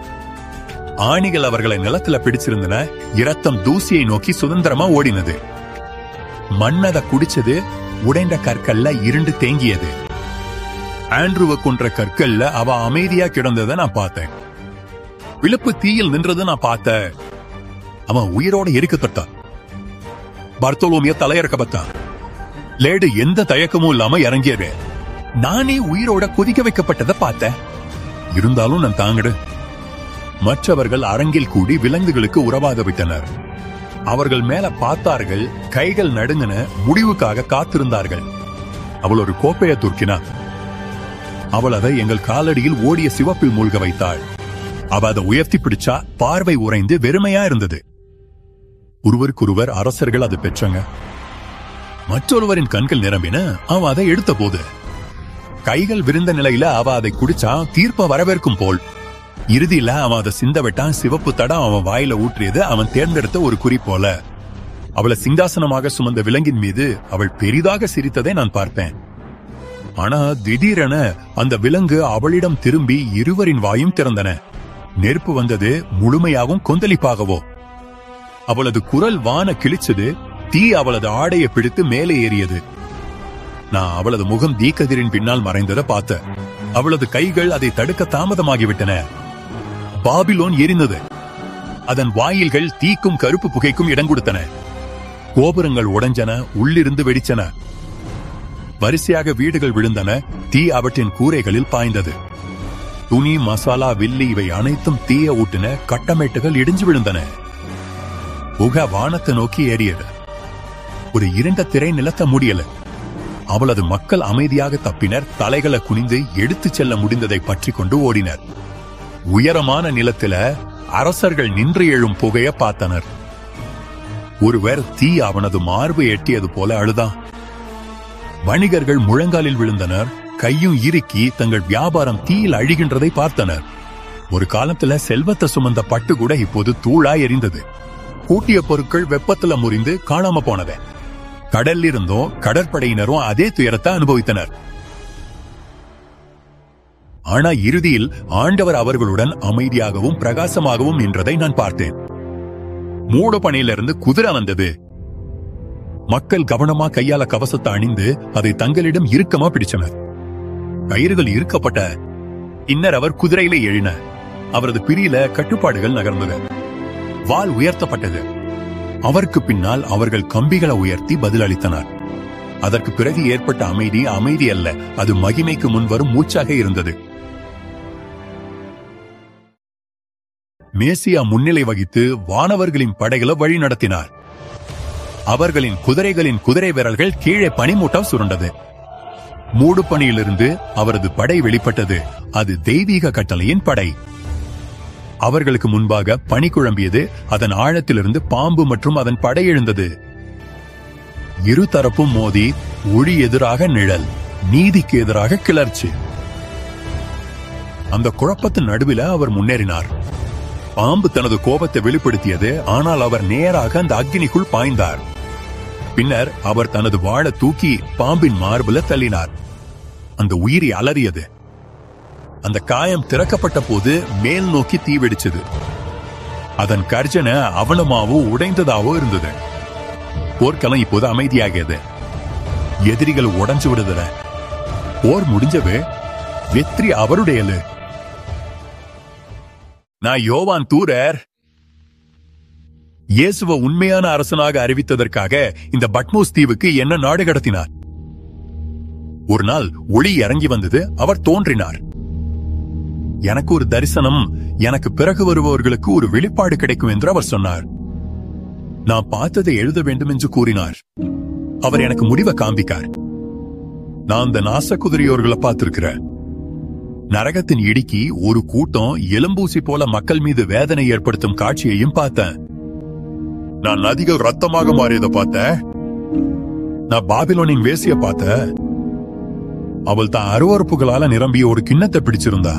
ஆணிகள் அவர்களை நிலத்துல பிடிச்சிருந்தன. இரத்தம் தூசியை நோக்கி சுதந்திரமா ஓடினது. மண்ணத குடிச்சது. உடைந்த கற்கள்ல இருண்டு தேங்கியது. ஆண்ட்ரூவை கொன்ற கற்கள்ல அவ அமைதியா கிடந்ததை நான் பார்த்தேன். விழுப்பு தீயில் நின்றது நான் பார்த்தேன். அவன் உயிரோட எரிக்கப்பட்டான். பர்த்தோலோமிய தலையிறக்கப்பட்டான். லேடு எந்த தயக்கமும் இல்லாம இறங்கியது. நானே உயிரோட கொதிக்க வைக்கப்பட்டதை பார்த்தேன். இருந்தாலும் நான் தாங்கடு. மற்றவர்கள் அரங்கில் கூடி விலங்குகளுக்கு உறவாக விட்டனர். அவர்கள் மேல பார்த்தார்கள். கைகள் நடுங்கின. முடிவுக்காக காத்திருந்தார்கள். அவள் ஒரு கோப்பையை துர்க்கினா. அவள் அதை எங்கள் காலடியில் ஓடிய சிவப்பில் மூழ்க வைத்தாள். அவ அதை உயர்த்தி பிடிச்சா. பார்வை உறைந்து வெறுமையா இருந்தது. ஒருவருக்கொருவர் அரசர்கள் அது பெற்றங்க. மற்றொருவரின் கண்கள் நிரம்பின. அவ அதை எடுத்த போது கைகள் விரிந்த நிலையில அவ அதை குடிச்சா. தீர்ப்ப வரவேற்கும் போல். இறுதியில அவன் அதை சிந்த விட்டான். சிவப்பு தடம் அவன் வாயில ஊற்றியது. அவன் தேர்ந்தெடுத்த ஒரு குறி போல. அவளை சிங்காசனமாக சுமந்த விலங்கின் மீது அவள் பெரிதாக சிரித்ததை நான் பார்ப்பேன். ஆனா திடீரென அந்த விலங்கு அவளிடம் திரும்பி இருவரின் வாயும் திறந்தன. நெருப்பு வந்தது. முழுமையாகவும் கொந்தளிப்பாகவோ. அவளது குரல் வான கிழிச்சது. தீ அவளது ஆடையை பிடித்து மேலே ஏறியது. நான் அவளது முகம் தீக்கதிரின் பின்னால் மறைந்ததை பார்த்தேன். அவளது கைகள் அதை தடுக்க தாமதமாகிவிட்டன. பாபிலோன் எரிந்தது. அதன் வாயில்கள் தீக்கும் கருப்பு புகைக்கும் இடம் கொடுத்தன. கோபுரங்கள் உடைஞ்சன. உள்ளிருந்து வெடிச்சன. வரிசையாக வீடுகள் விழுந்தன. தீ அவற்றின் கூரைகளில் பாய்ந்தது. துணி, மசாலா, வில்லி இவை அனைத்தும் தீய ஊட்டின. கட்டமைட்டுகள் இடிஞ்சு விழுந்தன. புகை வானத்தை நோக்கி ஏறியது. ஒரு இருண்ட திரை நிலத்த முடியல. அவளது மக்கள் அமைதியாக தப்பினர். தலைகளை குனிந்து எடுத்துச் செல்ல முடிந்ததை பற்றி கொண்டு ஓடினர். உயரமான நிலத்தில அரசர்கள் நின்று எழும் புகைய பார்த்தனர். ஒருவர் தீ அவனது மார்பு எட்டியது போல அழுதான். வணிகர்கள் முழங்காலில் விழுந்தனர். கையும் இறுக்கி தங்கள் வியாபாரம் தீயில் அழிகின்றதை பார்த்தனர். ஒரு காலத்துல செல்வத்தை சுமந்த பட்டு கூட இப்போது தூளா எரிந்தது. கூட்டிய பொருட்கள் வெப்பத்துல முறிந்து காணாம போனது. கடல் இருந்தும் கடற்படையினரும் அதே துயரத்தை அனுபவித்தனர். ஆனா இறுதியில் ஆண்டவர் அவர்களுடன் அமைதியாகவும் பிரகாசமாகவும் நின்றதை நான் பார்த்தேன். மூட பணியிலிருந்து குதிரை வந்தது. மக்கள் கவனமா கையால கவசத்தை அணிந்து அதை தங்களிடம் இறுக்கமா பிடிச்சனர். கயிறுகள் இறுக்கப்பட்ட பின்னர் அவர் குதிரையில எழுன. அவரது பிரியில கட்டுப்பாடுகள் நகர்ந்தது. வாள் உயர்த்தப்பட்டது. அவருக்கு பின்னால் அவர்கள் கம்பிகளை உயர்த்தி பதிலளித்தனர். அதற்கு பிறகு ஏற்பட்ட அமைதி அமைதி அல்ல, அது மகிமைக்கு முன்வரும் மூச்சாக இருந்தது. மேசியா முன்னிலை வகித்து வானவர்களின் படைகளை வழி நடத்தினார். அவர்களின் குதிரைகளின் குதிரை விரல்கள் கீழே பனிமூட்டம் சுருண்டது. மூடு பணியிலிருந்து அவரது படை வெளிப்பட்டது. அது தெய்வீக கட்டளையின் படை. அவர்களுக்கு முன்பாக பனி குழம்பியது. அதன் ஆழத்திலிருந்து பாம்பு மற்றும் அதன் படை எழுந்தது. இரு தரப்பும் மோதி ஒளி எதிராக நிழல், நீதிக்கு எதிராக கிளர்ச்சி. அந்த குழப்பத்தின் நடுவில் அவர் முன்னேறினார். பாம்பு தனது கோபத்தை வெளிப்படுத்தியது. ஆனால் அவர் நேராக அந்த அக்னிக்குள் பாய்ந்தார். பின்னர் அவர் தனது வாளை தூக்கி பாம்பின் மார்புல தள்ளினார். அந்த உயிரி அலறியது. அந்த காயம் திறக்கப்பட்ட போது மேல் நோக்கி தீ வெடிச்சது. அதன் கர்ஜனை அவனமாவோ உடைந்ததாவோ இருந்தது. போர்க்களம் இப்போது அமைதியாகியது. எதிரிகள் உடைஞ்சு விடுதல. போர் முடிஞ்சவே வெற்றி அவருடையது. நான் யோவான் தூரர். இயேசுவை உண்மையான அரசனாக அறிவித்ததற்காக இந்த பட்மோஸ் தீவுக்கு என்ன நாடு கடத்தினார். ஒரு நாள் ஒளி இறங்கி வந்தது. அவர் தோன்றினார். எனக்கு ஒரு தரிசனம், எனக்கு பிறகு வருபவர்களுக்கு ஒரு வெளிப்பாடு கிடைக்கும் என்று அவர் சொன்னார். நான் பார்த்ததை எழுத வேண்டும் என்று கூறினார். அவர் எனக்கு முடிவை காண்பிக்கார். நான் அந்த நாச குதிரையோர்களை பார்த்திருக்கிறேன். நரகத்தின் இடுக்கி ஒரு கூட்டம் எலும்பூசி போல மக்கள் மீது வேதனை ஏற்படுத்தும் காட்சியையும் பார்த்தேன். நான் நதிகள் ரத்தமாக மாறியதை பார்த்தேன். நான் பாபிலோனின் வேசிய பார்த்தேன். அவள் தான் அருவறுப்புகளால நிரம்பிய ஒரு கிண்ணத்தை பிடிச்சிருந்தா.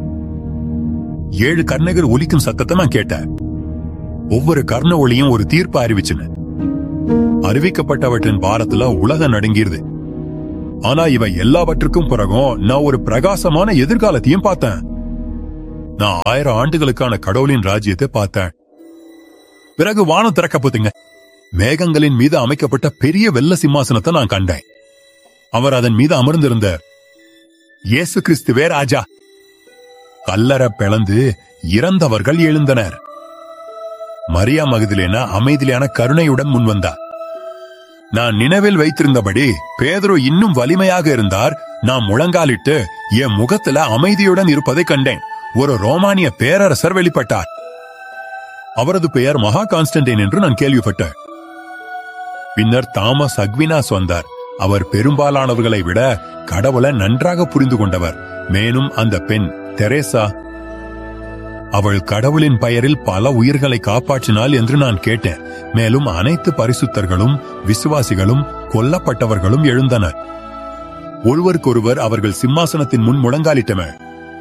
7 கர்ணகர் ஒலிக்கும் சத்தத்தை நான் கேட்டேன். ஒவ்வொரு கர்ண ஒளியும் ஒரு தீர்ப்பு அறிவிச்சுன்னு. அறிவிக்கப்பட்டவற்றின் பாரத்துல உலகம் நடுங்கிருது. ஆனா இவை எல்லாவற்றுக்கும் பிறகும் நான் ஒரு பிரகாசமான எதிர்காலத்தையும் பார்த்தேன். நான் 1000 ஆண்டுகளுக்கான கடவுளின் ராஜ்யத்தை பார்த்தேன். பிறகு வானம் திறக்கப்பட்டுங்க. மேகங்களின் மீது அமைக்கப்பட்ட பெரிய வெள்ள சிம்மாசனத்தை நான் கண்டேன். அவர் அதன் மீது அமர்ந்திருந்தார். இயேசு கிறிஸ்துவே ராஜா. கல்லறை பிளந்து இறந்தவர்கள் எழுந்தனர். மரியா மகதலேனா அமைதியான கருணையுடன் முன்வந்தார். நான் நினைவில் வைத்திருந்தபடி பேதுரு இன்னும் வலிமையாக இருந்தார். நான் முழங்காலிட்டு என் முகத்துல அமைதியுடன் இருப்பதை கண்டேன். ஒரு ரோமானிய பேரரசர் வெளிப்பட்டார். அவரது பெயர் மகா கான்ஸ்டன்டைன் என்று நான் கேள்விப்பட்டேன். பின்னர் தாமஸ் அக்வினாஸ் வந்தார். அவர் பெரும்பாலானவர்களை விட கடவுளை நன்றாக புரிந்து கொண்டவர். மேலும் அந்த பெண் தெரேசா, அவள் கடவுளின் பெயரில் பல உயிர்களை காப்பாற்றினாள் என்று நான் கேட்டேன். மேலும் அனைத்து பரிசுத்தர்களும் விசுவாசிகளும் கொல்லப்பட்டவர்களும் எழுந்தனர். ஒருவருக்கொருவர் அவர்கள் சிம்மாசனத்தின் முன் முழங்காலிட்டனர்.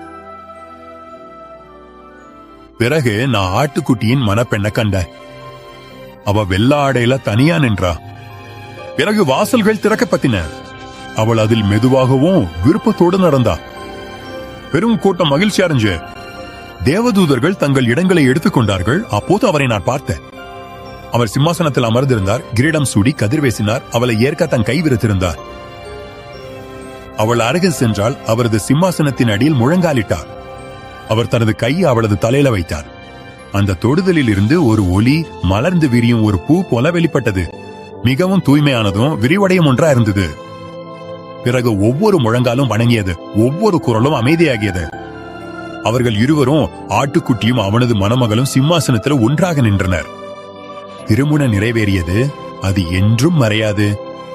பிறகு நான் ஆட்டுக்குட்டியின் மணப்பெண்ணை கண்டேன். அவ வெள்ள ஆடையில தனியா நின்றா. பிறகு வாசல்கள் திறக்கப்பட்டின. அவள் அதில் மெதுவாகவும் விருப்பத்தோடு நடந்தா. பெரும் கூட்டம் மகிழ்ச்சி அடைஞ்சு தேவதூதர்கள் தங்கள் இடங்களை எடுத்துக்கொண்டார்கள். அப்போது அவரை நான் பார்த்தேன். அவர் சிம்மாசனத்தில் அமர்ந்திருந்தார். கிரீடம் சூடி கதிர்வேசினார். அவளை ஏற்க தன் கை விரித்திருந்தார். அவள் அருகில் சென்றால் அவரது சிம்மாசனத்தின் அடியில் முழங்காலிட்டார். அவர் தனது கையை அவளது தலையில வைத்தார். அந்த தொடுதலில் இருந்து ஒரு ஒளி மலர்ந்து விரியும் ஒரு பூ போல வெளிப்பட்டது. மிகவும் தூய்மையானதும் விரிவடையும் ஒன்றா இருந்தது. பிறகு ஒவ்வொரு முழங்காலும் வணங்கியது. ஒவ்வொரு குரலும் அமைதியாகியது. அவர்கள் இருவரும் ஆட்டுக்குட்டியும் அவனது மணமகளும் சிம்மாசனத்தில் ஒன்றாக நின்றனர். திருமணம் நிறைவேறியது. அது என்றும் மறையாது.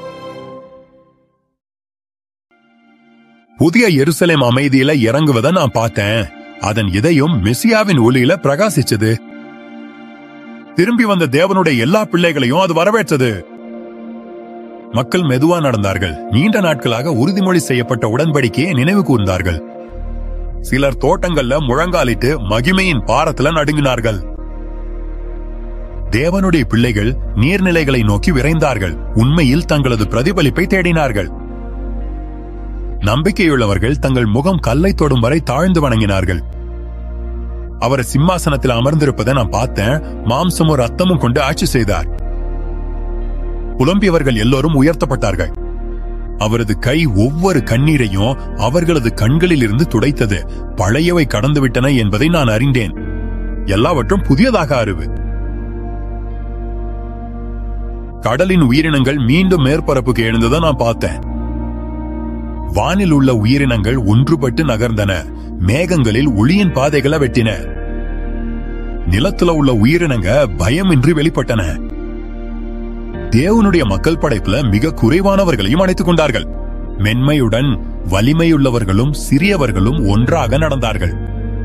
புதிய எருசலேம் அமைதியில இறங்குவதை நான் பார்த்தேன். அதன் இதயம் மெசியாவின் ஒளியில பிரகாசிச்சது. திரும்பி வந்த தேவனுடைய எல்லா பிள்ளைகளையும் அது வரவேற்றது. மக்கள் மெதுவா நடந்தார்கள். நீண்ட நாட்களாக உறுதிமொழி செய்யப்பட்ட உடன்படிக்கையை நினைவு கூர்ந்தார்கள். சிலர் தோட்டங்கள்ல முழங்காலிட்டு மகிமையின் பாரத்துல நடுங்கினார்கள். தேவனுடைய பிள்ளைகள் நீர்நிலைகளை நோக்கி விரைந்தார்கள். உண்மையில் தங்களது பிரதிபலிப்பை தேடினார்கள். நம்பிக்கையுள்ளவர்கள் தங்கள் முகம் கல்லை தொடும் வரை தாழ்ந்து வணங்கினார்கள். அவர் சிம்மாசனத்தில் அமர்ந்திருப்பதை நான் பார்த்தேன். மாம்சமும் ரத்தமும் கொண்டு ஆட்சி செய்தார். புலம்பியவர்கள் எல்லோரும் உயர்த்தப்பட்டார்கள். அவரது கை ஒவ்வொரு கண்ணீரையும் அவர்களது கண்களில் இருந்து துடைத்தது. பழையவை கடந்துவிட்டன என்பதை நான் அறிந்தேன். எல்லாவற்றும் புதியதாக அறிவு. கடலின் உயிரினங்கள் மீண்டும் மேற்பரப்புக்கு எழுந்ததை நான் பார்த்தேன். வானில் உள்ள உயிரினங்கள் ஒன்றுபட்டு நகர்ந்தன. மேகங்களில் ஒளியின் பாதைகளை வெட்டின. நிலத்துல உள்ள உயிரினங்க பயமின்றி வெளிப்பட்டன. தேவனுடைய மக்கள் படைப்புல மிக குறைவானவர்களையும் அணைத்துக் கொண்டார்கள். மென்மையுடன் வலிமையுள்ளவர்களும் சிறியவர்களும் ஒன்றாக நடந்தார்கள்.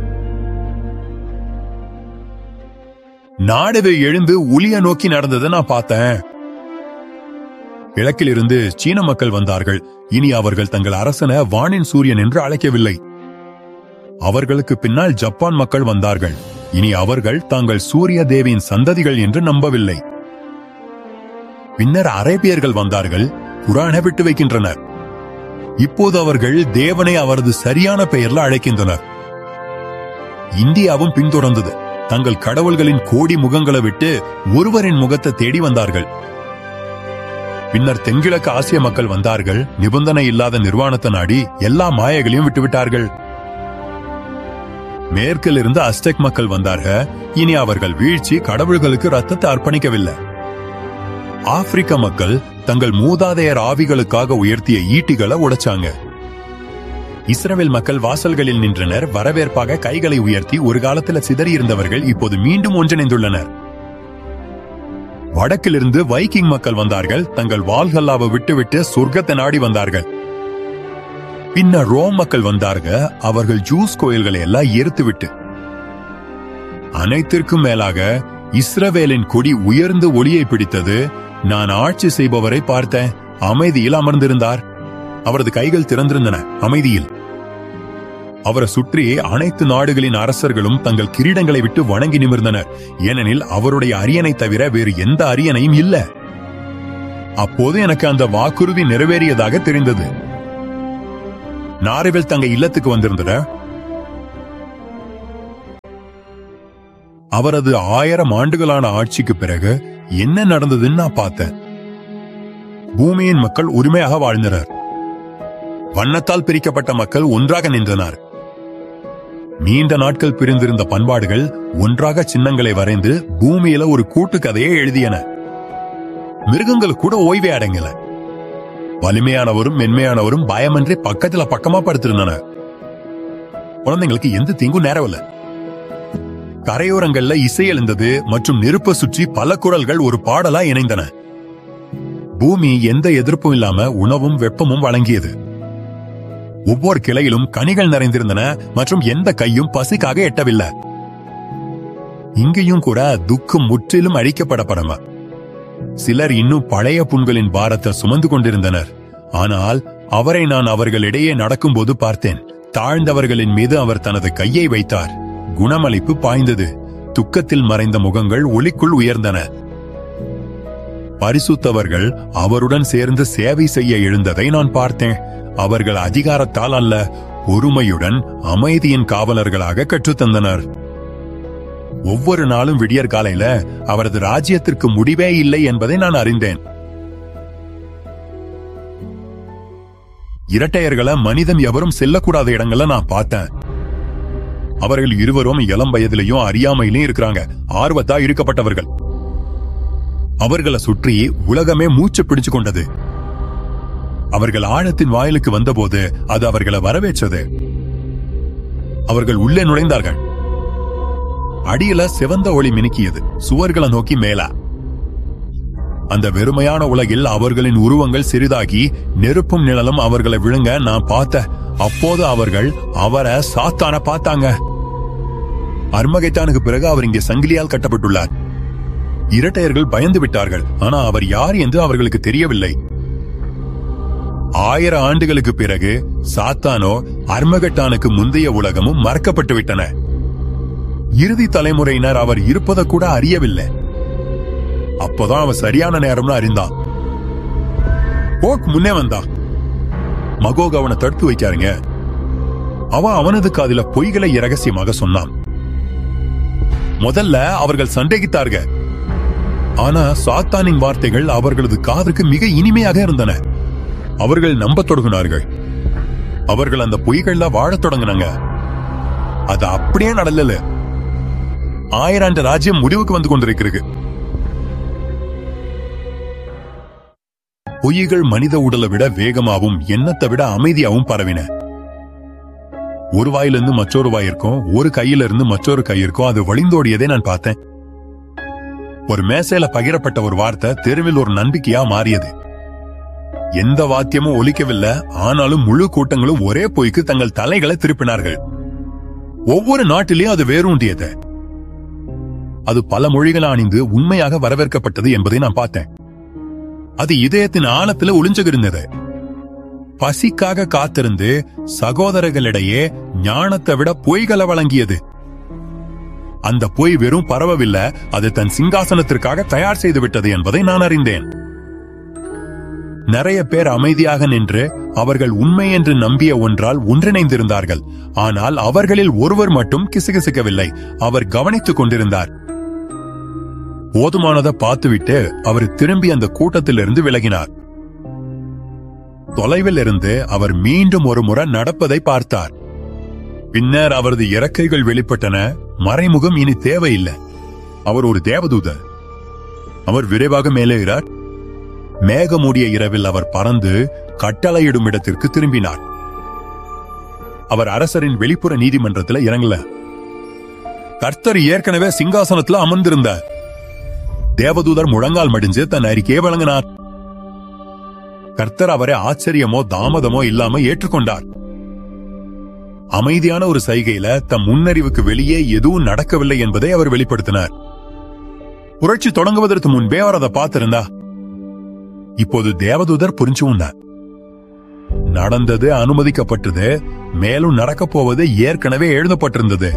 நாடுவை எழுந்து ஒளிய நோக்கி நடந்ததை நான் பார்த்தேன். கிழக்கிலிருந்து சீன மக்கள் வந்தார்கள். இனி அவர்கள் தங்கள் அரசனை வானின் சூரியன் என்று அழைக்கவில்லை. அவர்களுக்கு பின்னால் ஜப்பான் மக்கள் வந்தார்கள். இனி அவர்கள் தாங்கள் சூரிய தேவியின் சந்ததிகள் என்று நம்பவில்லை. பின்னர் அரேபியர்கள் வந்தார்கள். குரானை விட்டு வைக்கின்றனர். இப்போது அவர்கள் தேவனை அவரது சரியான பெயர்ல அழைக்கின்றனர். இந்தியாவும் பின்தொடர்ந்தது. தங்கள் கடவுள்களின் கோடி முகங்களை விட்டு ஒருவரின் முகத்தை தேடி வந்தார்கள். பின்னர் தென்கிழக்கு ஆசிய மக்கள் வந்தார்கள். நிபந்தனை இல்லாத நிர்வாணத்தை நாடி எல்லா மாயைகளையும் விட்டுவிட்டார்கள். மேற்கில் இருந்து அஸ்டெக் மக்கள் வந்தார்கள். இனி அவர்கள் வீழ்ச்சி கடவுள்களுக்கு ரத்தத்தை அர்ப்பணிக்கவில்லை. ஆப்பிரிக்க மக்கள் தங்கள் மூதாதையர் ஆவிகளுக்காக உயர்த்திய ஈட்டிகளை உடைச்சாங்க. இஸ்ரவேல் மக்கள் வாசல்களில் நின்றனர். வரவேற்பாக கைகளை உயர்த்தி ஒரு காலத்தில் சிதறியிருந்தவர்கள் இப்போது மீண்டும் ஒன்றிணைந்துள்ளனர். வடக்கிலிருந்து வைக்கிங் மக்கள் வந்தார்கள். தங்கள் வால்கல்லாவை விட்டுவிட்டு சொர்க்கத்தை நாடி வந்தார்கள். பின்னர் ரோம் மக்கள் வந்தார்கள். அவர்கள் ஜூஸ் கோயில்களை எல்லாம் எரித்துவிட்டு. அனைத்திற்கும் மேலாக இஸ்ரவேலின் கொடி உயர்ந்து ஒளியை பிடித்தது. நான் ஆட்சி செய்பவரை பார்த்தேன். அமைதியில் அமர்ந்திருந்தார். அவரது கைகள் திறந்திருந்தன. அமைதியில் அவரை சுற்றி அனைத்து நாடுகளின் அரசர்களும் தங்கள் கிரீடங்களை விட்டு வணங்கி நிமிர்ந்தனர். ஏனெனில் அவருடைய அரியணை தவிர வேறு எந்த அரியணையும் இல்ல. அப்போது எனக்கு அந்த வாக்குறுதி நிறைவேறியதாக தெரிந்தது. நாரிவில் தங்க இல்லத்துக்கு வந்திருந்தார். அவரது 1000 ஆண்டுகளான ஆட்சிக்கு பிறகு என்ன நடந்ததுன்னு நான் பார்த்தேன். பூமியின் மக்கள் உரிமையாக வாழ்ந்தனர். வண்ணத்தால் பிரிக்கப்பட்ட மக்கள் ஒன்றாக நின்றனர். நீண்ட நாட்கள் பிரிந்திருந்த பண்பாடுகள் ஒன்றாக சின்னங்களை வரைந்து பூமியில ஒரு கூட்டு கதையை எழுதியன. மிருகங்கள் கூட ஓய்வே அடங்கல. வலிமையானவரும் மென்மையானவரும் பயமின்றி பக்கத்துல பக்கமா படுத்திருந்தனர். குழந்தைங்களுக்கு எந்த தீங்கும் நேரவில்லை. கரையோரங்கள்ல இசை எழுந்தது மற்றும் நெருப்ப சுற்றி பல குரல்கள் ஒரு பாடலா இணைந்தன. பூமி எந்த எதிர்ப்பும் இல்லாம உணவும் வெப்பமும் வழங்கியது. ஒவ்வொரு கிளையிலும் கனிகள் நிறைந்திருந்தன மற்றும் எந்த கையும் பசிக்காக எட்டவில்லை. இங்கேயும் கூட துக்கம் முற்றிலும் அழிக்கப்படப்படமா. சிலர் இன்னும் பழைய புண்களின் பாரத்தை சுமந்து கொண்டிருந்தனர். ஆனால் அவரை நான் அவர்களிடையே நடக்கும்போது பார்த்தேன். தாழ்ந்தவர்களின் மீது அவர் தனது கையை வைத்தார். குணமளிப்பு பாய்ந்தது. துக்கத்தில் மறைந்த முகங்கள் ஒளிக்குள் உயர்ந்தன. பரிசுத்தவர்கள் அவருடன் சேர்ந்து சேவை செய்ய எழுந்ததை நான் பார்த்தேன். அவர்கள் அதிகாரத்தால் அல்ல, பொறுமையுடன் அமைதியின் காவலர்களாக கற்றுத்தந்தனர். ஒவ்வொரு நாளும் விடியற் காலையில அவரது ராஜ்யத்திற்கு முடிவே இல்லை என்பதை நான் அறிந்தேன். இரட்டையர்களை மனிதன் எவரும் செல்லக்கூடாத இடங்களை நான் பார்த்தேன். அவர்கள் இருவரும் இளம் வயதிலையும் அறியாமையிலும் இருக்கிறாங்க. ஆர்வத்தா இருக்கப்பட்டவர்கள். அவர்களை சுற்றி உலகமே மூச்சு பிடிச்சு கொண்டது. அவர்கள் ஆழத்தின் வாயிலுக்கு வந்தபோது அது அவர்களை வரவேற்றது. அவர்கள் உள்ளே நுழைந்தார்கள். அடியில சிவந்த ஒளி மினுக்கியது, சுவர்களை நோக்கி மேல. அந்த வெறுமையான உலகில் அவர்களின் உருவங்கள் சிறிதாகி நெருப்பும் நிழலும் அவர்களை விழுங்க நான் பார்த்தேன். அப்போது அவர்கள் அவரை சாத்தான பார்த்தாங்க. அர்மகெத்தானுக்கு பிறகு அவர் இங்கே சங்கிலியால் கட்டப்பட்டுள்ளார். இரட்டையர்கள் பயந்து விட்டார்கள். ஆனா அவர் யார் என்று அவர்களுக்கு தெரியவில்லை. 1000 ஆண்டுகளுக்கு பிறகு சாத்தானோ அர்மகெட்டானுக்கு முந்தைய உலகமும் மறக்கப்பட்டு விட்டன. இறுதி தலைமுறையினர் அவர் இருப்பதை கூட அறியவில்லை. அப்போதான் அவன் சரியான நேரம்னு அறிந்தான். போக் முன்னே வந்தான். மகோக் அவனை தடுத்து வைக்காருங்க. அவனது காதில பொய்களை இரகசியமாக சொன்னான். முதல்ல அவர்கள் சந்தேகித்தார்கள். ஆனா சாத்தானின் வார்த்தைகள் அவர்களது காதுக்கு மிக இனிமையாக இருந்தன. அவர்கள் நம்ப தொடங்கினார்கள். அவர்கள் அந்த பொய்கள்ல வாழத் தொடங்கினாங்க. அது அப்படியே நடக்கல. 1000 ஆண்டு ராஜ்யம் முடிவுக்கு வந்து கொண்டிருக்கிறது. பொய்கள் மனித உடலை விட வேகமாகவும் எண்ணத்தை விட அமைதியாகவும் பரவின. ஒரு வாயிலிருந்து மற்றொரு வாயிருக்கும், ஒரு கையிலிருந்து மற்றொரு கையிருக்கும் அது வழிந்தோடியதை நான் பார்த்தேன். ஒரு மேசையில பகிரப்பட்ட ஒரு வார்த்தை தெருவில் ஒரு நம்பிக்கையா மாறியது. எந்த வாத்தியமும் ஒலிக்கவில்லை. ஆனாலும் முழு கூட்டங்களும் ஒரே பொய்க்கு தங்கள் தலைகளை திருப்பினார்கள். ஒவ்வொரு நாட்டிலேயும் அது வேரூன்றியது. அது பல மொழிகளை அணிந்து உண்மையாக வரவேற்கப்பட்டது என்பதை நான் பார்த்தேன். அது இதயத்தின் ஆழத்துல ஒளிஞ்சிருந்தது. பசிக்காக காத்திருந்து சகோதரர்களிடையே ஞானத்தை விட பொய்களை வழங்கியது. அந்த பொய் வெறும் பரவவில்லை, அது தன் சிங்காசனத்திற்காக தயார் செய்து விட்டது என்பதை நான் அறிந்தேன். நிறைய பேர் அமைதியாக நின்று அவர்கள் உண்மை என்று நம்பிய ஒன்றால் ஒன்றிணைந்திருந்தார்கள். ஆனால் அவர்களில் ஒருவர் மட்டும் கிசுகிசுக்கவில்லை. அவர் கவனித்துக் கொண்டிருந்தார். போதுமானதை பார்த்துவிட்டு அவர் திரும்பி அந்த கூட்டத்திலிருந்து விலகினார். தொலைவில் இருந்து அவர் மீண்டும் ஒரு முறை நடப்பதை பார்த்தார். பின்னர் அவரது இறக்கைகள் வெளிப்பட்டன. மறைமுகம் இனி தேவையில்லை. அவர் ஒரு தேவதூதர். அவர் விரைவாக மேலேறார். மேகமூடிய இரவில் அவர் பறந்து கட்டளையிடும் இடத்திற்கு திரும்பினார். அவர் அரசரின் வெளிப்புற நீதிமன்றத்தில் இறங்கல. கர்த்தர் ஏற்கனவே சிங்காசனத்தில் அமர்ந்திருந்தார். தேவதூதர் முழங்கால் மடிஞ்சு தன் அறிக்கையை வழங்கினார். கர்த்தர் அவரை ஆச்சரியமோ தாமதமோ இல்லாம ஏற்றுக்கொண்டார். அமைதியான ஒரு சைகையில தம் முன்னறிவுக்கு வெளியே எதுவும் நடக்கவில்லை என்பதை அவர் வெளிப்படுத்தினார். புரட்சி தொடங்குவதற்கு முன்பே அவர் அதை பார்த்திருந்தா. இப்போது தேவதூதர் புரிஞ்சு உண்டார். நடந்தது அனுமதிக்கப்பட்டது. மேலும் நடக்கப் போவது ஏற்கனவே எழுதப்பட்டிருந்தது.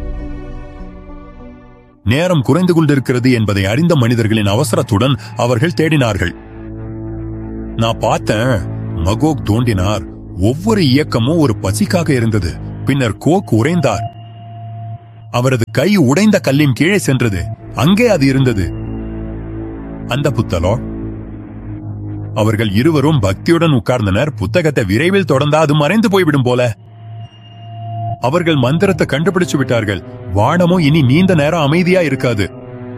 நேரம் குறைந்து கொண்டிருக்கிறது என்பதை அறிந்த மனிதர்களின் அவசரத்துடன் அவர்கள் தேடினார்கள். நான் பார்த்தேன். மகோக் தோண்டினார். ஒவ்வொரு இயக்கமும் ஒரு பசிக்காக இருந்தது. பின்னர் கோக் உறைந்தார். அவரது கை உடைந்த கல்லின் கீழே சென்றது. அங்கே அது இருந்தது. அந்த புத்தலோ. அவர்கள் இருவரும் பக்தியுடன் உட்கார்ந்தனர். புத்தகத்தை விரைவில் தொடர்ந்தா அது மறைந்து போய்விடும் போல. அவர்கள் மந்திரத்தை கண்டுபிடிச்சு விட்டார்கள். வானமும் இனி நீண்ட நேரம் அமைதியா இருக்காது.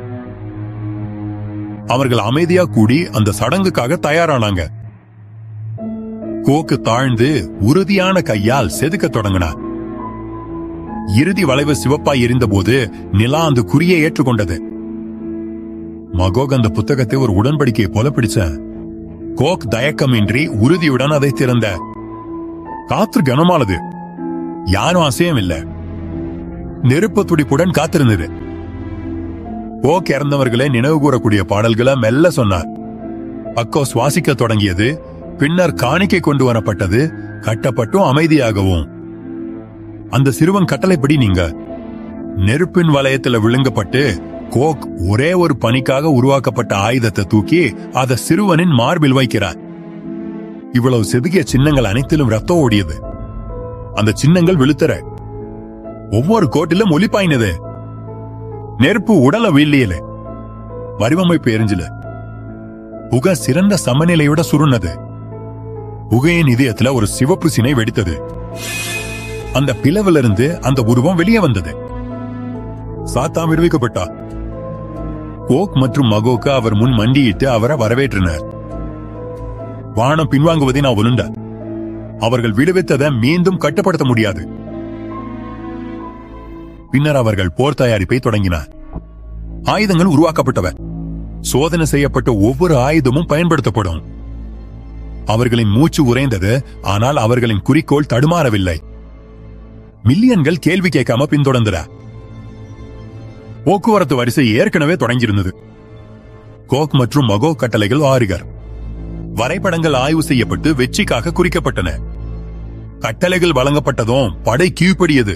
அவர்கள் அமைதியா கூடி அந்த சடங்குக்காக தயாரானாங்க. கோக்கு தாழ்ந்து உறுதியான கையால் செதுக்க தொடங்கினார். இறுதி வளைவு சிவப்பாய் இருந்தபோது நிலா அந்த குறியை ஏற்றுக்கொண்டது. மகோக் அந்த புத்தகத்தை ஒரு உடன்படிக்கையை போல பிடிச்ச. கோக் தயக்கமின்றி உறுதியுடன் அதை திறந்த. காற்று கனமானது. யாரும் அசையம் இல்லை. நெருப்பு துடிப்புடன் காத்திருந்தது. கோக் இறந்தவர்களை நினைவு கூறக்கூடிய பாடல்களை மெல்ல சொன்னார். அக்கோ சுவாசிக்க தொடங்கியது. பின்னர் காணிக்கை கொண்டு வரப்பட்டது. கட்டப்பட்டும் அமைதியாகவும். அந்த சிறுவன் கட்டளைப்படி நீங்க. நெருப்பின் வளையத்துல விழுங்கப்பட்டு கோக் ஒரே ஒரு பணிக்காக உருவாக்கப்பட்ட ஆயுதத்தை தூக்கி அதை சிறுவனின் மார்பில் வைக்கிறார். இவ்வளவு செதுக்கிய சின்னங்கள் அனைத்திலும் ரத்தம் ஓடியது. அந்த சின்னங்கள் விழுத்தர. ஒவ்வொரு கோட்டிலும் ஒளி பாய்னது. நெருப்பு உடல வீழ்லியல. வடிவமைப்பு எரிஞ்சல. புகை சிறந்த சமநிலையோட சுருண்டது. புகையின் இதயத்துல ஒரு சிவப்பு சினை வெடித்தது. அந்த பிளவிலிருந்து அந்த உருவம் வெளியே வந்தது. சாத்தான் விடுவிக்கப்பட்டா. கோக் மற்றும் மகோக்கு அவர் முன் மண்டியிட்டு அவரை வரவேற்றனர். வானம் பின்வாங்குவதை நான் உணர்ந்தார். அவர்கள் விடுவித்ததை மீண்டும் கட்டுப்படுத்த முடியாது. பின்னர் அவர்கள் போர் தயாரிப்பை தொடங்கினார். ஆயுதங்கள் உருவாக்கப்பட்டவ. சோதனை செய்யப்பட்ட ஒவ்வொரு ஆயுதமும் பயன்படுத்தப்படும். அவர்களின் மூச்சு உறைந்தது. ஆனால் அவர்களின் குறிக்கோள் தடுமாறவில்லை. மில்லியன்கள் கேள்வி கேட்காம பின்தொடர்ந்தன. போக்குவரத்து வரிசை ஏற்கனவே தொடங்கியிருந்தது. கோக் மற்றும் மகோ கட்டளைகள் ஆறுகர். வரைபடங்கள் ஆய்வு செய்யப்பட்டு வெற்றிக்காக குறிக்கப்பட்டன. கட்டளைகள் வழங்கப்பட்டதும் படை கீழ்ப்படியது.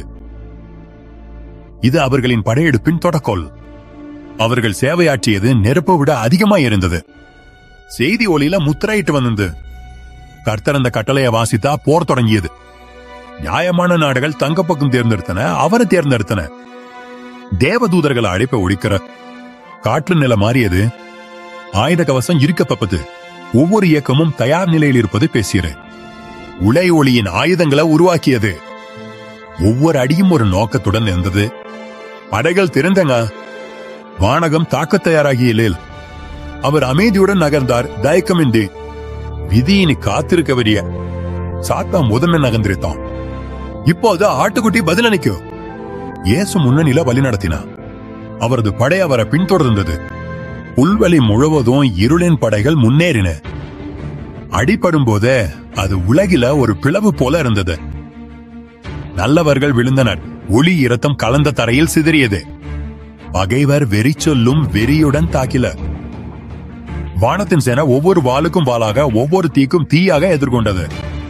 இது அவர்களின் படையெடுப்பின் தொடக்கோள். அவர்கள் சேவையாற்றியது நெருப்பை விட அதிகமாய் இருந்தது. செய்தி ஒளியில முத்திரையிட்டு வந்தது. கர்த்தர் அந்த கட்டளையை வாசித்தா போர் தொடங்கியது. நியாயமான நாடுகள் தங்க பக்கம் தேர்ந்தெடுத்தன. அவரை தேர்ந்தெடுத்தன. தேவதூதர்கள் அழைப்பை ஒழிக்கிற. காற்று நில மாறியது. ஆயுத கவசம் இருக்கப்பட்டது. ஒவ்வொரு இயக்கமும் தயார் நிலையில் இருப்பது பேசியது. உலை ஒளியின் ஆயுதங்களை உருவாக்கியது. ஒவ்வொரு அடியும் ஒரு நோக்கத்துடன் இருந்தது. படைகள் திறந்தங்க. வானகம் தாக்க தயாராகியலில் அவர் அமைதியுடன் நகர்ந்தார். தயக்கமின்றி. விதியினி காத்திருக்க வரிய. சாத்தா முதன்மை நகர்ந்திருத்தான். இப்போது ஆட்டுக்குட்டி பதிலளிக்கும். இயேசு முன்னணியில வழி நடத்தினார். அவரது படை அவரை பின்தொடர்ந்தது. புல்வெளி முழுவதும் இருளின் படைகள் முன்னேறின. அடிபடும் போதே அது உலகில ஒரு பிளவு போல இருந்தது. நல்லவர்கள் விழுந்தனர். ஒளி இரத்தம் கலந்த தரையில் சிதறியது. பகைவர் வெறி சொல்லும் வெறியுடன் தாக்கில. வானத்தின் சேனை ஒவ்வொரு வாளுக்கும் வாளாக, ஒவ்வொரு தீக்கும் தீயாக எதிர்கொண்டது.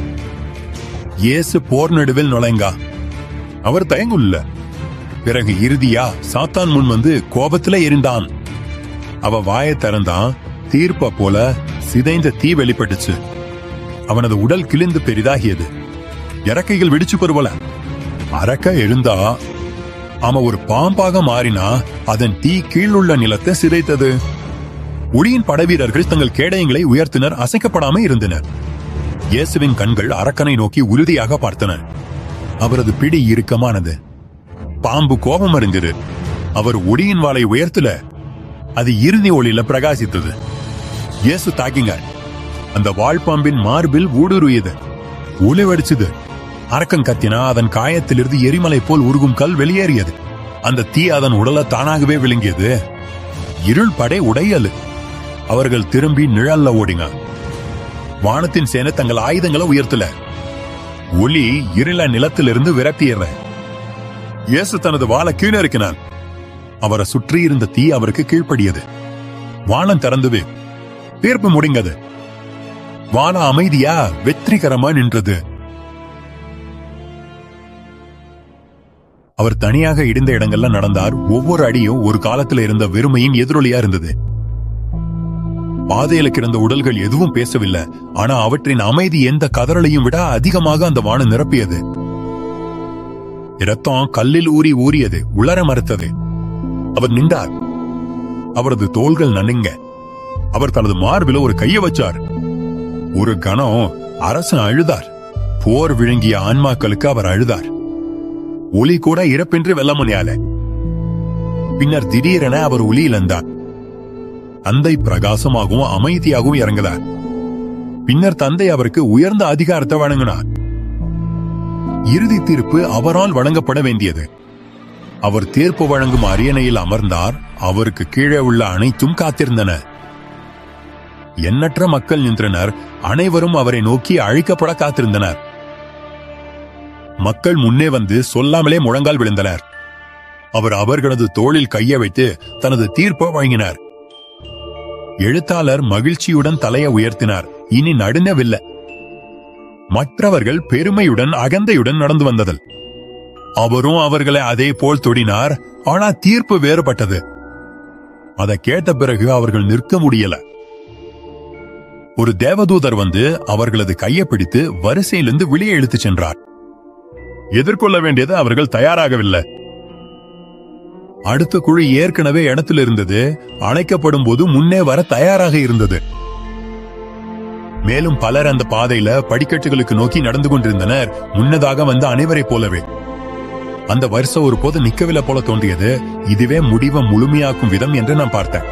இயேசு போர் நடுவில் நுழைங்கா. அவர் தயங்குள்ள. பிறகு இறுதியா சாத்தான் முன் வந்து கோபத்துல எரிந்தான். அவ வாயை திறந்தான். தீர்ப்ப போல சிதைந்த தீ வெளிப்பட்டுச்சு. அவனது உடல் கிழிந்து பெரிதாகியது. இறக்கைகள் வெடிச்சு பருவல. அரக்க எழுந்தா. அவன் ஒரு பாம்பாக மாறினா அதன் தீ கீழுள்ள நிலத்தை சிதைத்தது. ஒளியின் படைவீரர்கள் தங்கள் கேடயங்களை உயர்த்தினர். அசைக்கப்படாம இருந்தனர். இயேசுவின் கண்கள் அரக்கனை நோக்கி உறுதியாக பார்த்தன. அவரது பிடி இறுக்கமானது. பாம்பு கோபம் அறிந்தது. அவர் ஒளியின் வாளை உயர்த்தல. அது இறுதி ஒளியில பிரகாசித்தது. இயேசு தாக்கிங்க. அந்த வாழ்பாம்பின் மார்பில் ஊடுருவியது. ஒளி வடிச்சது. அரக்கன் கத்தினா அதன் காயத்திலிருந்து எரிமலை போல் உருகும் கல் வெளியேறியது. அந்த தீ அதன் உடலை தானாகவே விழுங்கியது. இருள் படை உடையலு. அவர்கள் திரும்பி நிழல்ல ஓடிங்க. வானத்தின் சேனை தங்கள் ஆயுதங்களை உயர்த்தல. ஒளி இருள நிலத்திலிருந்து விரட்டியற. இயேசு தனது வாளை கீழிறக்கினார். அவரை சுற்றி இருந்த தீ அவருக்கு கீழ்ப்படியது. வானம் திறந்தது. தீர்ப்பு முடிந்தது. வானம் அமைதியா வெற்றிகரமா நின்றது. அவர் தனியாக இடிந்த இடங்கள்ல நடந்தார். ஒவ்வொரு அடியும் ஒரு காலத்துல இருந்த வெறுமையின் எதிரொலியா இருந்தது. பாதையில கிடந்த உடல்கள் எதுவும் பேசவில்லை. ஆனா அவற்றின் அமைதி எந்த கதறலையும் விட அதிகமாக அந்த வானம் நிரப்பியது. இரத்தம் கல்லில் ஊறி ஊறியது, உலர மறுத்தது. அவர் நின்றார். அவரது தோள்கள் நடுங்க. அவர் தனது மார்பில ஒரு கையை வச்சார். ஒரு கணம் அரசன் அழுதார். போர் விழுங்கிய ஆன்மாக்களுக்கு அவர் அழுதார். ஒளி கூட இறப்பின்றி வெல்ல முடியாத. பின்னர் திடீரென அவர் ஒளி இழந்தார். தந்தை பிரகாசமாகவும் அமைதியாகவும் இறங்குதார். பின்னர் தந்தை அவருக்கு உயர்ந்த அதிகாரத்தை வழங்கினார். இறுதி தீர்ப்பு அவரால் வழங்கப்பட வேண்டியது. அவர் தீர்ப்பு வழங்கும் அரியணையில் அமர்ந்தார். அவருக்கு கீழே உள்ள அனைத்தும் காத்திருந்தன. எண்ணற்ற மக்கள் நின்றனர். அனைவரும் அவரை நோக்கி அழைக்கப்பட காத்திருந்தனர். மக்கள் முன்னே வந்து சொல்லாமலே முழங்கால் விழுந்தனர். அவர் அவர்களது தோளில் கையை வைத்து தனது தீர்ப்பை வழங்கினார். எழுத்தாளர் மகிழ்ச்சியுடன் தலையை உயர்த்தினார். இனி நடுங்கவில்லை. மற்றவர்கள் பெருமையுடன் அகந்தையுடன் நடந்து வந்ததில் அவரும் அவர்களை அதே போல் தொடினார். ஆனா தீர்ப்பு வேறுபட்டது. அதை கேட்ட பிறகு அவர்கள் நிற்க முடியல. ஒரு தேவதூதர் வந்து அவர்களது கையை பிடித்து வரிசையிலிருந்து வெளியே இழுத்து சென்றார். எதிர்கொள்ள வேண்டியது அவர்கள் தயாராகவில்லை. அடுத்த குழி ஏற்கனவே இடத்தில் இருந்தது. அணைக்கப்படும் போது முன்னே வர தயாராக இருந்தது. மேலும் பலர் அந்த பாதையில படிக்கட்டுகளுக்கு நோக்கி நடந்து கொண்டிருந்தனர். முன்னதாக வந்த அனைவரை போலவே அந்த வருஷம் ஒரு போது நிக்கவில்லை போல தோன்றியது. இதுவே முடிவை முழுமையாக்கும் விதம் என்று நான் பார்த்தேன்.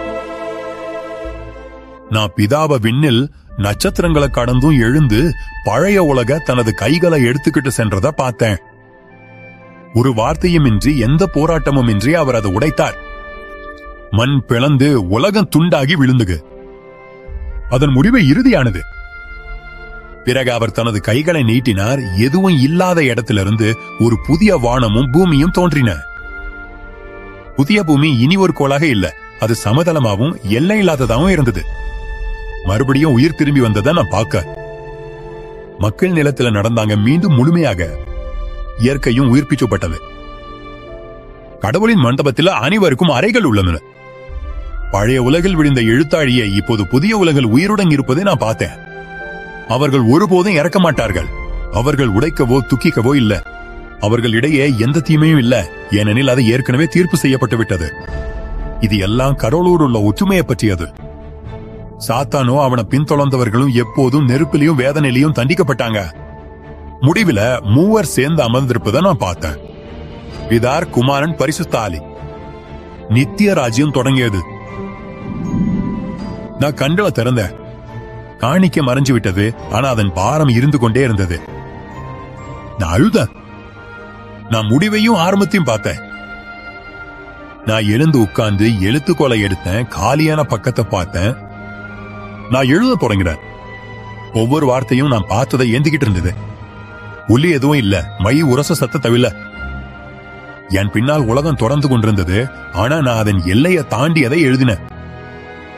நான் பிதாவ விண்ணில் நட்சத்திரங்களை கடந்தும் எழுந்து பழைய உலக தனது கைகளை எடுத்துக்கிட்டு சென்றதை பார்த்தேன். ஒரு வார்த்தையும் இன்றி, எந்த போராட்டமும் இன்றி அவர் அதை உடைத்தார். மண் பிளந்து உலகம் துண்டாகி விழுந்தது. அதன் முடிவு இறுதியானது. பிறகு அவர் தனது கைகளை நீட்டினார். எதுவும் இல்லாத இடத்திலிருந்து ஒரு புதிய வானமும் பூமியும் தோன்றின. புதிய பூமி இனி ஒரு கோளாக இல்ல. அது சமதளமாகவும் எல்லை இல்லாததாகவும் இருந்தது. மறுபடியும் உயிர் திரும்பி வந்ததை நான் பார்க்க. மக்கள் நிலத்துல நடந்தாங்க. மீண்டும் முழுமையாக இயற்கையும் உயிர்ப்பிக்கப்பட்டது. கடவுளின் மண்டபத்தில் அனைவருக்கும் அறைகள் உள்ளன. பழைய உலகில் விழுந்த எழுத்தாழியை இப்போது புதிய உலகில் உயிருடன் இருப்பதை நான் பார்த்தேன். அவர்கள் ஒருபோதும் இறக்க மாட்டார்கள். அவர்கள் உடைக்கவோ துக்கிக்கவோ இல்ல. அவர்கள் இடையே எந்த தீமையும் இல்ல. ஏனெனில் அது ஏற்கனவே தீர்ப்பு செய்யப்பட்டு விட்டது. இது எல்லாம் கடவுளோடு உள்ள ஒற்றுமையை பற்றியது. சாத்தானோ அவனை பின்தொடர்ந்தவர்களும் எப்போதும் நெருப்பிலையும் வேதனையிலையும் தண்டிக்கப்பட்டாங்க. முடிவுல மூவர் சேர்ந்து அமர்ந்திருப்பதை நான் பார்த்தேன். பிதார், குமாரன், பரிசுத்த ஆவி. நித்திய ராஜ்யம் தொடங்கியது. நான் கண்களை திறந்தேன். காணிக்க மறைஞ்சு விட்டது. ஆனா அதன் பாரம் இருந்து கொண்டே இருந்தது. நான் அழுதேன். நான் முடிவையும் ஆரம்பத்தையும் பார்த்தேன். நான் எழுந்து உட்கார்ந்து எழுத்துக்கோலை எடுத்தேன். காலியான பக்கத்தை பார்த்தேன். நான் எழுத தொடங்கினேன். ஒவ்வொரு வார்த்தையும் நான் பார்த்ததை ஏந்திக்கிட்டு இருந்தது. ஒலி எதுவும் இல்ல. மை உரச சத்த தவிர. என் பின்னால் உலகம் தொடர்ந்து கொண்டிருந்தது. ஆனா நான் அதன் எல்லையை தாண்டி அதை எழுதினேன்.